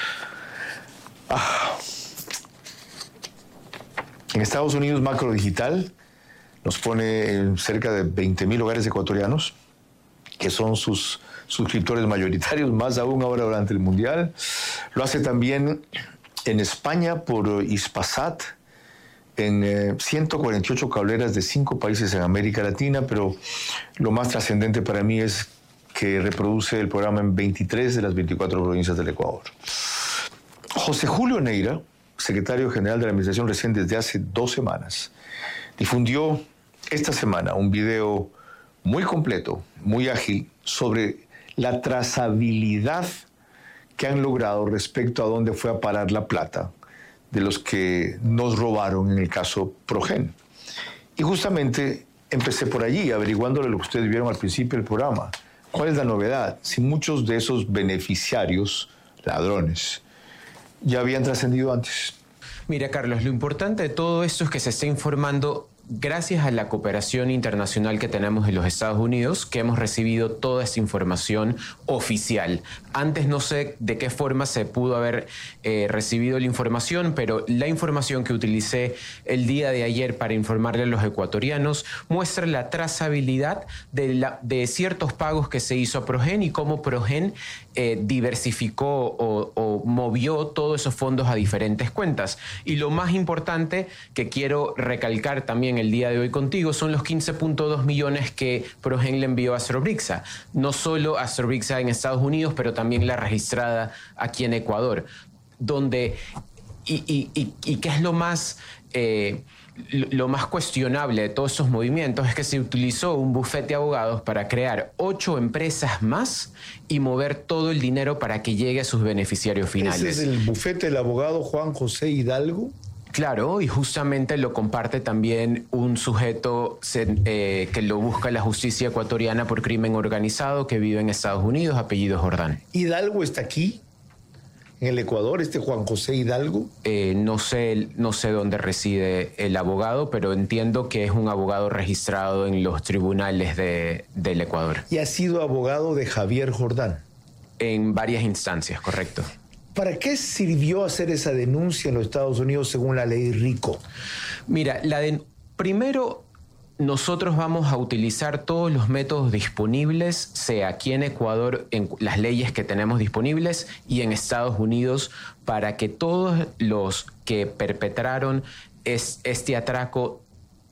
Ah. En Estados Unidos, Macro Digital nos pone en cerca de veinte mil hogares ecuatorianos, que son sus suscriptores mayoritarios, más aún ahora durante el Mundial. Lo hace también en España por Hispasat, en eh, ciento cuarenta y ocho cableras de cinco países en América Latina, pero lo más trascendente para mí es que reproduce el programa en veintitrés de las veinticuatro provincias del Ecuador. José Julio Neira, secretario general de la Administración recién desde hace dos semanas, difundió esta semana un video muy completo, muy ágil, sobre la trazabilidad que han logrado respecto a dónde fue a parar la plata de los que nos robaron en el caso Progen. Y justamente empecé por allí, averiguándole lo que ustedes vieron al principio del programa. ¿Cuál es la novedad? Si muchos de esos beneficiarios, ladrones, ya habían trascendido antes. Mira, Carlos, lo importante de todo esto es que se está informando gracias a la cooperación internacional que tenemos en los Estados Unidos, que hemos recibido toda esta información oficial. Antes no sé de qué forma se pudo haber eh, recibido la información, pero la información que utilicé el día de ayer para informarle a los ecuatorianos muestra la trazabilidad de, la, de ciertos pagos que se hizo a Progen y cómo Progen eh, diversificó o, o movió todos esos fondos a diferentes cuentas. Y lo más importante que quiero recalcar también el día de hoy contigo son los quince punto dos millones que Progen le envió a Astrobrixa. No solo a Astrobrixa en Estados Unidos, pero también la registrada aquí en Ecuador. Donde, y, y, y, y qué es lo más, eh, lo más cuestionable de todos estos movimientos, es que se utilizó un bufete de abogados para crear ocho empresas más y mover todo el dinero para que llegue a sus beneficiarios finales. ¿Ese es el bufete del abogado Juan José Hidalgo? Claro, y justamente lo comparte también un sujeto eh, que lo busca la justicia ecuatoriana por crimen organizado, que vive en Estados Unidos, apellido Jordán. ¿Hidalgo está aquí, en el Ecuador, este Juan José Hidalgo? Eh, no sé, no sé dónde reside el abogado, pero entiendo que es un abogado registrado en los tribunales de, del Ecuador. ¿Y ha sido abogado de Javier Jordán? En varias instancias, correcto. ¿Para qué sirvió hacer esa denuncia en los Estados Unidos según la ley RICO? Mira, la de, primero nosotros vamos a utilizar todos los métodos disponibles, sea aquí en Ecuador, en las leyes que tenemos disponibles, y en Estados Unidos, para que todos los que perpetraron es, este atraco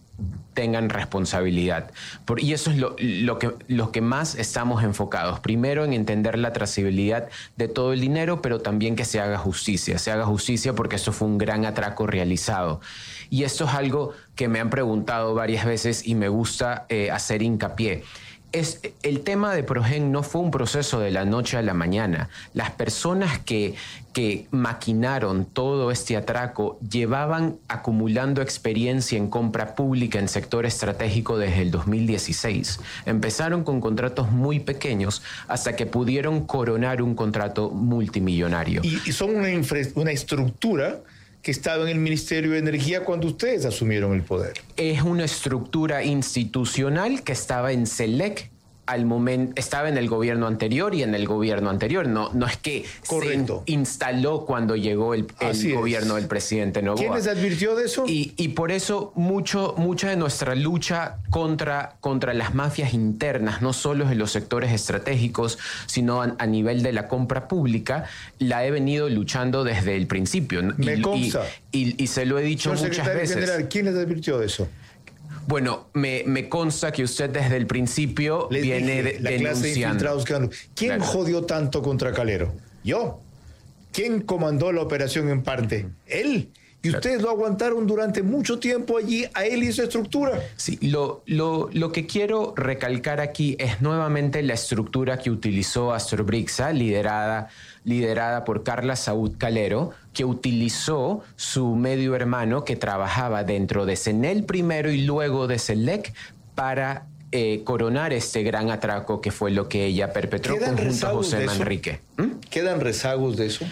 tengan responsabilidad. Por, y eso es lo, lo, que, lo que más estamos enfocados. Primero en entender la trazabilidad de todo el dinero, pero también que se haga justicia. Se haga justicia porque esto fue un gran atraco realizado. Y esto es algo que me han preguntado varias veces y me gusta eh, hacer hincapié. Es, el tema de Progen no fue un proceso de la noche a la mañana. Las personas que, que maquinaron todo este atraco llevaban acumulando experiencia en compra pública en sector estratégico desde el dos mil dieciséis. Empezaron con contratos muy pequeños hasta que pudieron coronar un contrato multimillonario. Y, y son una, infra, una estructura que estaba en el Ministerio de Energía cuando ustedes asumieron el poder. Es una estructura institucional que estaba en SELEC al momento, estaba en el gobierno anterior y en el gobierno anterior. No, no es que Correcto. se instaló cuando llegó el, el gobierno del presidente Noboa. ¿Quién les advirtió de eso? Y, y por eso mucho, mucha de nuestra lucha contra, contra las mafias internas, no solo en los sectores estratégicos, sino a, a nivel de la compra pública, la he venido luchando desde el principio. Me y, consta. Y, y, y se lo he dicho Señor muchas secretario veces. General, ¿quién les advirtió de eso? Bueno, me, me consta que usted desde el principio Les viene dije, de, la clase de infiltrados que denunciando. han- ¿Quién Claro. jodió tanto contra Calero? Yo. ¿Quién comandó la operación en parte? Él. Y ustedes lo aguantaron durante mucho tiempo allí, a él y su estructura. Sí, lo, lo, lo que quiero recalcar aquí es nuevamente la estructura que utilizó Astrobrixa, liderada, liderada por Carla Saúd Calero, que utilizó su medio hermano que trabajaba dentro de CENEL primero y luego de CELEC para eh, coronar este gran atraco que fue lo que ella perpetró ¿Quedan conjunto a rezagos José de eso? Manrique. ¿Mm? ¿Quedan rezagos de eso?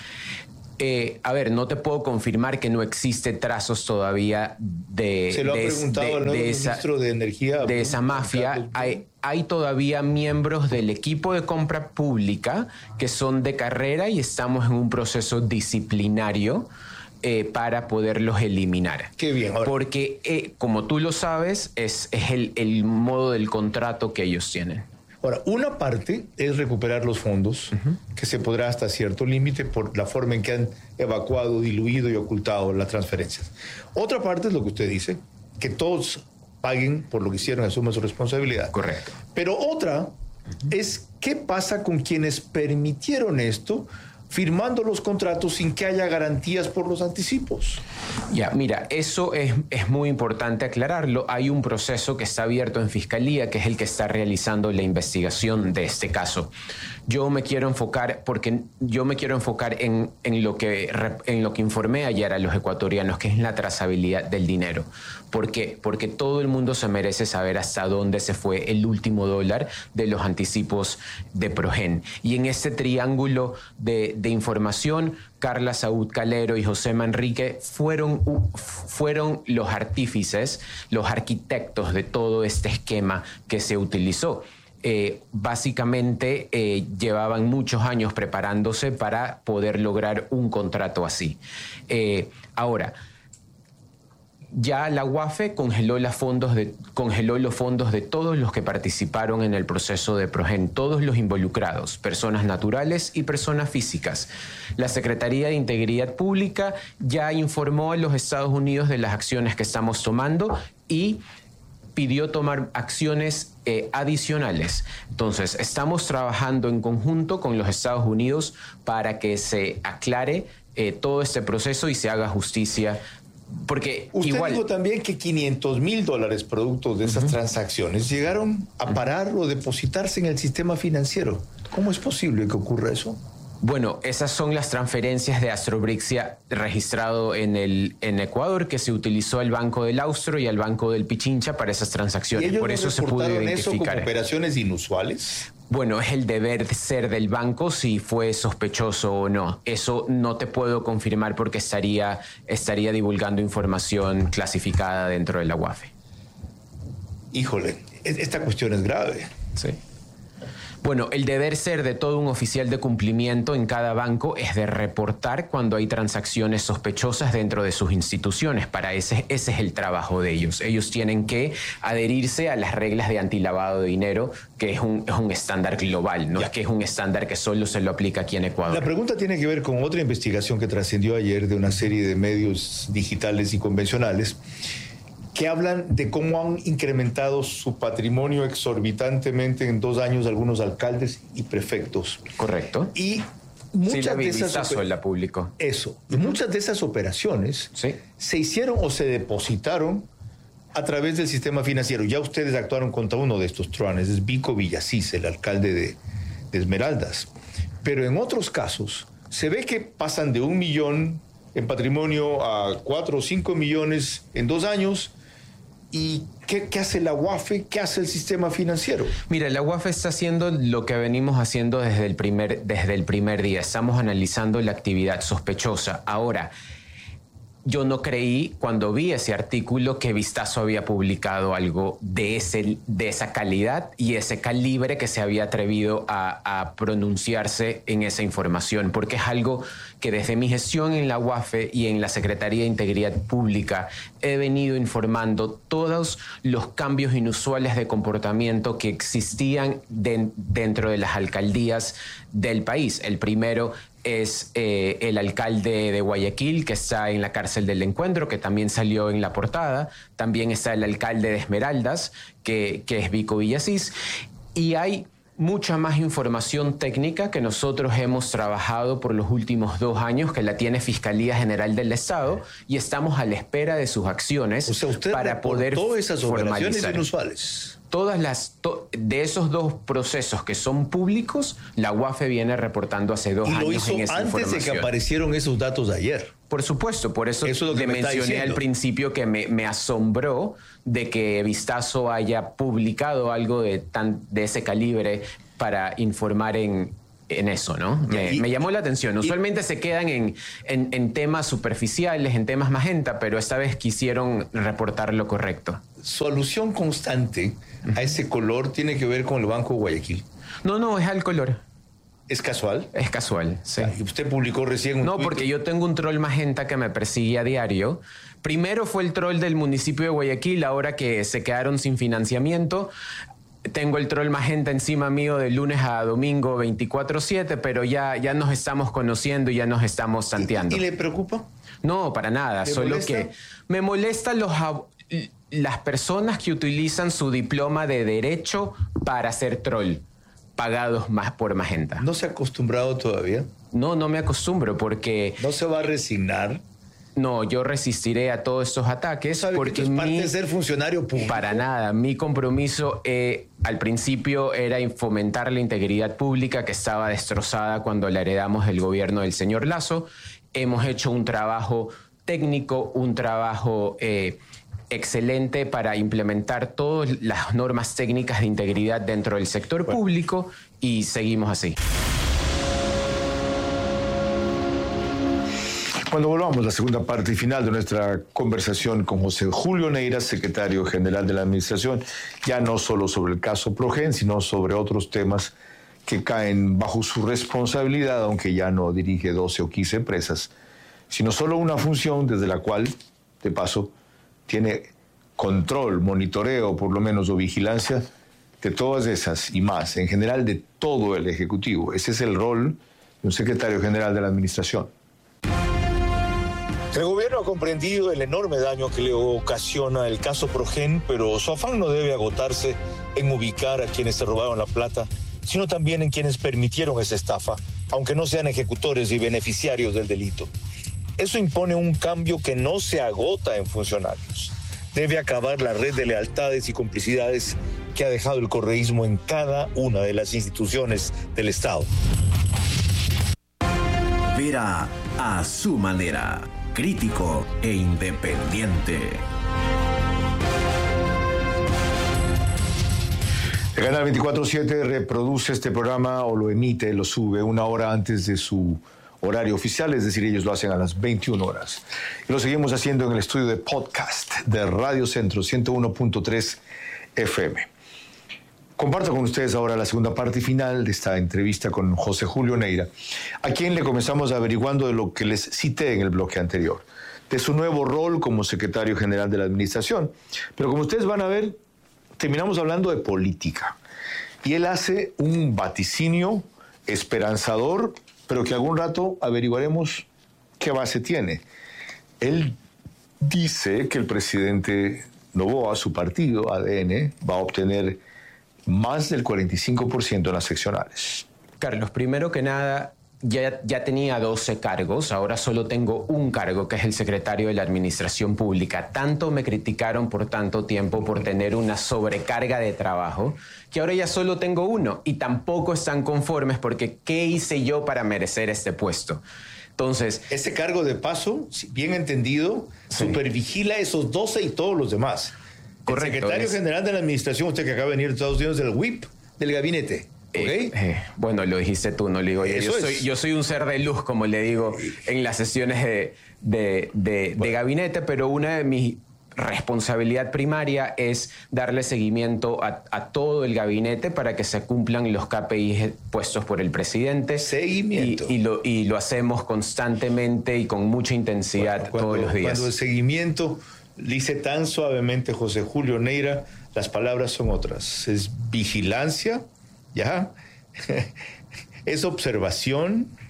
Eh, a ver, no te puedo confirmar que no existe trazos todavía de, Se lo ha de, preguntado de- al nuevo de esa, ministro de Energía. de esa mafia. Carlos. Hay, hay todavía miembros del equipo de compra pública que son de carrera y estamos en un proceso disciplinario eh, para poderlos eliminar. Qué bien. Ahora, Porque, eh, como tú lo sabes, es, es el, el modo del contrato que ellos tienen. Ahora, una parte es recuperar los fondos, que se podrá hasta cierto límite por la forma en que han evacuado, diluido y ocultado las transferencias. Otra parte es lo que usted dice, que todos paguen por lo que hicieron, asuman su responsabilidad. Correcto. Pero otra es qué pasa con quienes permitieron esto, firmando los contratos sin que haya garantías por los anticipos. Ya, mira, eso es, es muy importante aclararlo. Hay un proceso que está abierto en Fiscalía, que es el que está realizando la investigación de este caso. Yo me quiero enfocar, porque yo me quiero enfocar en, en, lo que, en lo que informé ayer a los ecuatorianos, que es la trazabilidad del dinero. ¿Por qué? Porque todo el mundo se merece saber hasta dónde se fue el último dólar de los anticipos de Progen. Y en este triángulo de, de información, Carla Saúd Calero y José Manrique fueron, fueron los artífices, los arquitectos de todo este esquema que se utilizó. Eh, básicamente eh, llevaban muchos años preparándose para poder lograr un contrato así. Eh, ahora, ya la UAFE congeló, las fondos de, congeló los fondos de todos los que participaron en el proceso de Progen, todos los involucrados, personas naturales y personas físicas. La Secretaría de Integridad Pública ya informó a los Estados Unidos de las acciones que estamos tomando y pidió tomar acciones eh, adicionales. Entonces, estamos trabajando en conjunto con los Estados Unidos para que se aclare eh, todo este proceso y se haga justicia. Porque Usted igual, dijo también que quinientos mil dólares productos de esas uh-huh. transacciones llegaron a parar o depositarse en el sistema financiero. ¿Cómo es posible que ocurra eso? Bueno, esas son las transferencias de Astrobrixia registrado en, el, en Ecuador, que se utilizó el Banco del Austro y el Banco del Pichincha para esas transacciones. ¿Y ellos Por eso no se pudo identificar. eso como operaciones inusuales? Bueno, es el deber de ser del banco si fue sospechoso o no. Eso no te puedo confirmar porque estaría, estaría divulgando información clasificada dentro de la UAFE. Híjole, esta cuestión es grave. Sí. Bueno, el deber ser de todo un oficial de cumplimiento en cada banco es de reportar cuando hay transacciones sospechosas dentro de sus instituciones. Para ese, ese es el trabajo de ellos. Ellos tienen que adherirse a las reglas de antilavado de dinero, que es un, es un estándar global, no ya. es que es un estándar que solo se lo aplica aquí en Ecuador. La pregunta tiene que ver con otra investigación que trascendió ayer de una serie de medios digitales y convencionales que hablan de cómo han incrementado su patrimonio exorbitantemente en dos años algunos alcaldes y prefectos. Correcto. Y muchas sí, la de esas oper- la publicó. Eso. Y muchas de esas operaciones sí. se hicieron o se depositaron a través del sistema financiero. Ya ustedes actuaron contra uno de estos truanes, es Vico Villasís, el alcalde de, de Esmeraldas. Pero en otros casos se ve que pasan de un millón en patrimonio a cuatro o cinco millones en dos años. ¿Y qué, qué hace la UAFE? ¿Qué hace el sistema financiero? Mira, la UAFE está haciendo lo que venimos haciendo desde el primer, desde el primer día. Estamos analizando la actividad sospechosa. Ahora, yo no creí cuando vi ese artículo que Vistazo había publicado algo de, ese, de esa calidad y ese calibre que se había atrevido a, a pronunciarse en esa información, porque es algo que desde mi gestión en la UAFE y en la Secretaría de Integridad Pública he venido informando todos los cambios inusuales de comportamiento que existían de, dentro de las alcaldías del país. El primero es eh, el alcalde de Guayaquil, que está en la cárcel del Encuentro, que también salió en la portada. También está el alcalde de Esmeraldas, que, que es Vico Villasís. Y hay mucha más información técnica que nosotros hemos trabajado por los últimos dos años, que la tiene Fiscalía General del Estado, y estamos a la espera de sus acciones, o sea, usted para poder todas esas operaciones formalizar. inusuales. Todas las to- de esos dos procesos que son públicos, la U A F E viene reportando hace dos Y lo años hizo en esa antes de que información. aparecieron esos datos de ayer. Por supuesto, por eso, Eso es lo que le me está mencioné diciendo. al principio que me, me asombró de que Vistazo haya publicado algo de, tan, de ese calibre para informar en, en eso, ¿no? Me, Y- me llamó la atención. Usualmente se quedan en, en, en temas superficiales, en temas magenta, pero esta vez quisieron reportar lo correcto. Su alusión constante a ese color tiene que ver con el Banco de Guayaquil. No, no, es al color. ¿Es casual? Es casual, sí. Y usted publicó recién un No, tuit- porque yo tengo un troll magenta que me persigue a diario. Primero fue el troll del municipio de Guayaquil, ahora que se quedaron sin financiamiento. Tengo el troll magenta encima mío de lunes a domingo veinticuatro siete, pero ya, ya nos estamos conociendo y ya nos estamos tanteando. ¿Y le preocupa? No, para nada, ¿Le solo molesta? que me molestan los, ab- las personas que utilizan su diploma de derecho para hacer troll, pagados más por magenta. ¿No se ha acostumbrado todavía? No, no me acostumbro porque... ¿No se va a resignar? No, yo resistiré a todos estos ataques ¿Sabe porque que esto es parte mi- de ser funcionario público? para nada. Mi compromiso eh, al principio era fomentar la integridad pública que estaba destrozada cuando la heredamos del gobierno del señor Lasso. Hemos hecho un trabajo técnico, un trabajo eh, excelente para implementar todas las normas técnicas de integridad dentro del sector público y seguimos así. Cuando volvamos a la segunda parte y final de nuestra conversación con José Julio Neira, secretario general de la Administración, ya no solo sobre el caso Progen, sino sobre otros temas que caen bajo su responsabilidad, aunque ya no dirige doce o quince empresas, sino solo una función desde la cual, de paso, tiene control, monitoreo, por lo menos, o vigilancia de todas esas y más, en general de todo el Ejecutivo. Ese es el rol de un secretario general de la Administración. El gobierno ha comprendido el enorme daño que le ocasiona el caso Progen, pero su afán no debe agotarse en ubicar a quienes se robaron la plata, sino también en quienes permitieron esa estafa, aunque no sean ejecutores y beneficiarios del delito. Eso impone un cambio que no se agota en funcionarios. Debe acabar la red de lealtades y complicidades que ha dejado el correísmo en cada una de las instituciones del Estado. Vera a su manera. Crítico e independiente. El Canal veinticuatro siete reproduce este programa o lo emite, lo sube una hora antes de su horario oficial, es decir, ellos lo hacen a las veintiuna horas. Y lo seguimos haciendo en el estudio de podcast de Radio Centro ciento uno punto tres F M. Comparto con ustedes ahora la segunda parte y final de esta entrevista con José Julio Neira, a quien le comenzamos averiguando de lo que les cité en el bloque anterior, de su nuevo rol como secretario general de la Administración. Pero como ustedes van a ver, terminamos hablando de política. Y él hace un vaticinio esperanzador, pero que algún rato averiguaremos qué base tiene. Él dice que el presidente Noboa, su partido, A D N, va a obtener más del cuarenta y cinco por ciento en las seccionales. Carlos, primero que nada, ya, ya tenía doce cargos, ahora solo tengo un cargo, que es el secretario de la Administración Pública. Tanto me criticaron por tanto tiempo por tener una sobrecarga de trabajo, que ahora ya solo tengo uno, y tampoco están conformes porque ¿qué hice yo para merecer este puesto? Entonces, Ese cargo de paso, si bien entendido, Sí. supervigila esos doce y todos los demás. Correcto, El secretario es- general de la Administración, usted que acaba de venir de Estados Unidos, del whip del gabinete. ¿Ok? Eh, eh, bueno, lo dijiste tú, no lo digo yo. Eso Yo soy, es. yo soy un ser de luz, como le digo, en las sesiones de, de, de- de gabinete, pero una de mis responsabilidad primaria es darle seguimiento a, a todo el gabinete para que se cumplan los K P Is puestos por el presidente. Seguimiento. Y, y, lo, y lo hacemos constantemente y con mucha intensidad Cuando- todos los días. Cuando el seguimiento dice tan suavemente José Julio Neira, las palabras son otras. Es vigilancia, ¿ya? Es observación,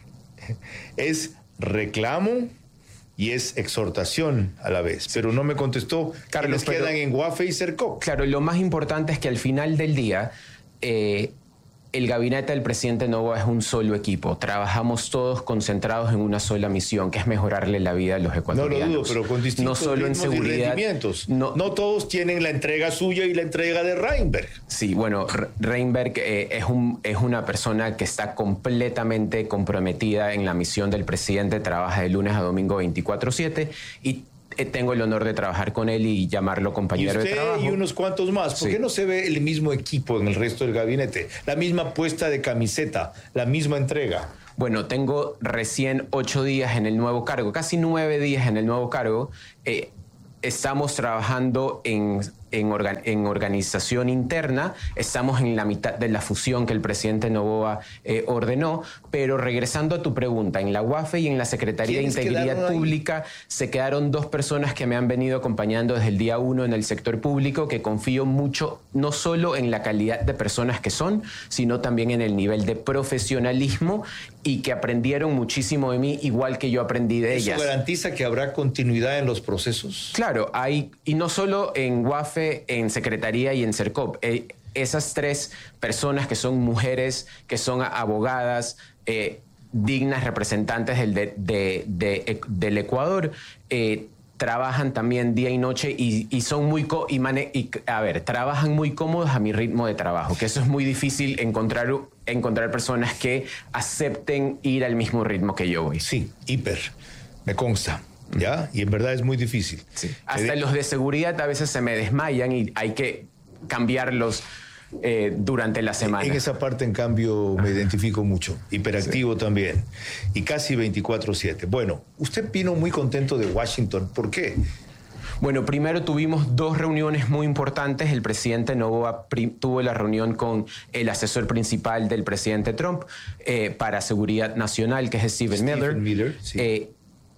Es reclamo y es exhortación a la vez. Pero no me contestó. Carlos, ¿Quiénes quedan en Guafe y Cercop? Claro, lo más importante es que al final del día eh, el gabinete del presidente Noboa es un solo equipo. Trabajamos todos concentrados en una sola misión, que es mejorarle la vida a los ecuatorianos. No lo dudo, pero con distintos no solo en ritmos y seguridad, rendimientos. No, no todos tienen la entrega suya y la entrega de Reinberg. Sí, bueno, Reinberg eh, es, un, es una persona que está completamente comprometida en la misión del presidente, trabaja de lunes a domingo veinticuatro siete y tengo el honor de trabajar con él y llamarlo compañero ¿Y de trabajo. y unos cuantos más? ¿Por Sí. qué no se ve el mismo equipo en el resto del gabinete? La misma puesta de camiseta, la misma entrega. Bueno, tengo recién ocho días en el nuevo cargo, casi nueve días en el nuevo cargo. Eh, estamos trabajando en, en, organ, en organización interna, estamos en la mitad de la fusión que el presidente Noboa eh, ordenó, pero regresando a tu pregunta, en la Guafe y en la Secretaría de Integridad Pública se quedaron dos personas que me han venido acompañando desde el día uno en el sector público, que confío mucho no solo en la calidad de personas que son, sino también en el nivel de profesionalismo y que aprendieron muchísimo de mí, igual que yo aprendí de ellas. ¿Eso garantiza que habrá continuidad en los procesos? Claro, hay, y no solo en Guafe, en Secretaría y en Cercop. Eh, esas tres personas que son mujeres, que son abogadas, eh, dignas representantes del, de, de, de, del Ecuador, eh, trabajan también día y noche y, y son muy co y, mane y a ver, trabajan muy cómodos a mi ritmo de trabajo, que eso es muy difícil encontrar, encontrar personas que acepten ir al mismo ritmo que yo voy. Sí, hiper, me consta. ¿Ya? Y en verdad es muy difícil. Sí. Hasta los de seguridad a veces se me desmayan y hay que cambiarlos eh, durante la semana. En esa parte, en cambio, me identifico mucho. Hiperactivo sí. también. Y casi veinticuatro siete. Bueno, usted vino muy contento de Washington. ¿Por qué? Bueno, primero tuvimos dos reuniones muy importantes. El presidente Noboa tuvo la reunión con el asesor principal del presidente Trump eh, para seguridad nacional, que es Stephen, Stephen Miller. Miller sí. eh,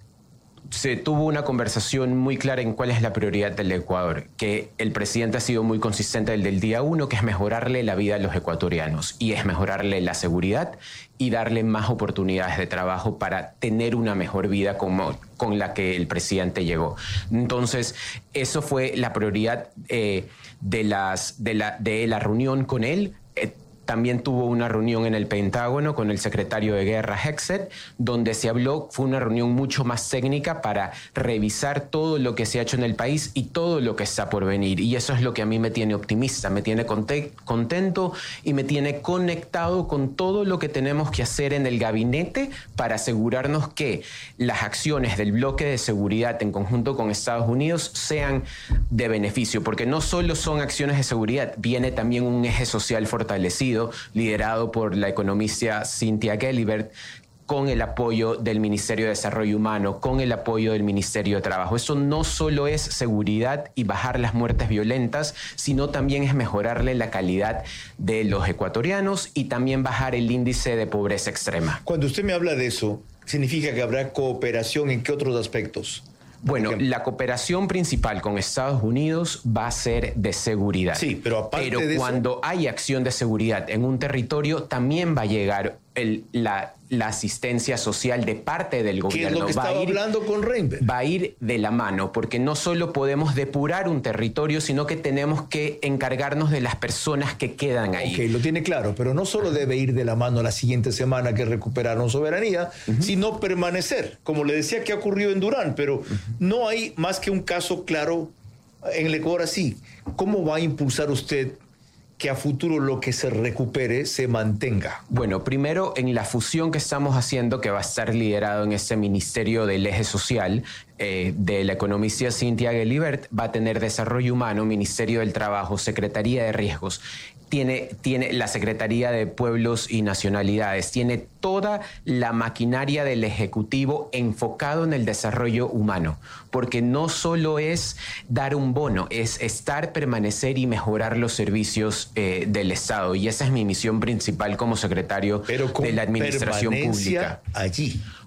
se tuvo una conversación muy clara en cuál es la prioridad del Ecuador, que el presidente ha sido muy consistente desde el día uno, que es mejorarle la vida a los ecuatorianos, y es mejorarle la seguridad y darle más oportunidades de trabajo para tener una mejor vida como, con la que el presidente llegó. Entonces, eso fue la prioridad eh, de, las, de, la, de la reunión con él. Eh, También tuvo una reunión en el Pentágono con el secretario de Guerra, Hexet, donde se habló, fue una reunión mucho más técnica para revisar todo lo que se ha hecho en el país y todo lo que está por venir. Y eso es lo que a mí me tiene optimista, me tiene contento y me tiene conectado con todo lo que tenemos que hacer en el gabinete para asegurarnos que las acciones del bloque de seguridad en conjunto con Estados Unidos sean de beneficio, porque no solo son acciones de seguridad, viene también un eje social fortalecido, liderado por la economista Cynthia Gelibert, con el apoyo del Ministerio de Desarrollo Humano, con el apoyo del Ministerio de Trabajo. Eso no solo es seguridad y bajar las muertes violentas, sino también es mejorarle la calidad de los ecuatorianos y también bajar el índice de pobreza extrema. Cuando usted me habla de eso, ¿significa que habrá cooperación en qué otros aspectos? Bueno, la cooperación principal con Estados Unidos va a ser de seguridad. Sí, pero aparte pero de cuando eso... hay acción de seguridad en un territorio, también va a llegar el, la, la asistencia social de parte del gobierno. ¿Qué es lo que va estaba a ir, hablando con Reinberg? Va a ir de la mano, porque no solo podemos depurar un territorio, sino que tenemos que encargarnos de las personas que quedan ahí. Ok, lo tiene claro, pero no solo debe ir de la mano la siguiente semana que recuperaron soberanía, uh-huh. sino permanecer, como le decía que ha ocurrido en Durán, pero uh-huh. no hay más que un caso claro en el Ecuador así. ¿Cómo va a impulsar usted que a futuro lo que se recupere se mantenga? Bueno, primero en la fusión que estamos haciendo, que va a estar liderado en este Ministerio del Eje Social, eh, de la economista Cynthia Gelibert, va a tener Desarrollo Humano, Ministerio del Trabajo, Secretaría de Riesgos, tiene, tiene la Secretaría de Pueblos y Nacionalidades, tiene toda la maquinaria del Ejecutivo enfocado en el desarrollo humano, porque no solo es dar un bono, es estar, permanecer y mejorar los servicios eh, del Estado, y esa es mi misión principal como secretario Pero con de la Administración Pública. Allí.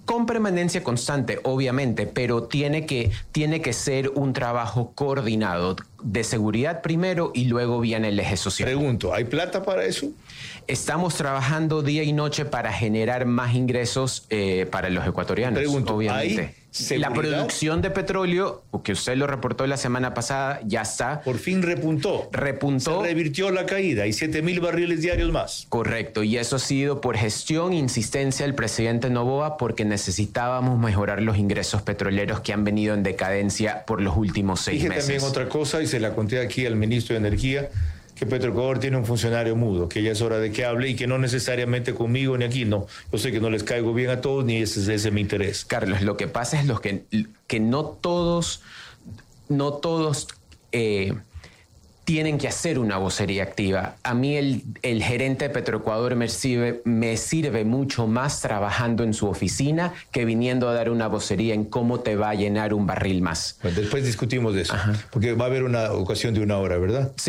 Con permanencia constante, obviamente, pero tiene que, tiene que ser un trabajo coordinado de seguridad primero y luego viene el eje social. Pregunto, ¿hay plata para eso? Estamos trabajando día y noche para generar más ingresos eh, para los ecuatorianos. Pregunto, obviamente. ¿hay seguridad? La producción de petróleo, que usted lo reportó la semana pasada, ya está. Por fin repuntó. Repuntó. Se revirtió la caída. Hay siete mil barriles diarios más. Correcto, y eso ha sido por gestión e insistencia del presidente Noboa, porque necesitábamos mejorar los ingresos petroleros que han venido en decadencia por los últimos seis Dije meses. también otra cosa, y se la conté aquí al ministro de Energía, que Petroecuador tiene un funcionario mudo, que ya es hora de que hable y que no necesariamente conmigo ni aquí, no. Yo sé que no les caigo bien a todos, ni ese, ese es mi interés. Carlos, lo que pasa es lo que, que no todos, no todos eh, tienen que hacer una vocería activa. A mí el, el gerente de Petroecuador me sirve, me sirve mucho más trabajando en su oficina que viniendo a dar una vocería en cómo te va a llenar un barril más. Bueno, después discutimos de eso, Ajá. porque va a haber una ocasión de una hora, ¿verdad? Sí.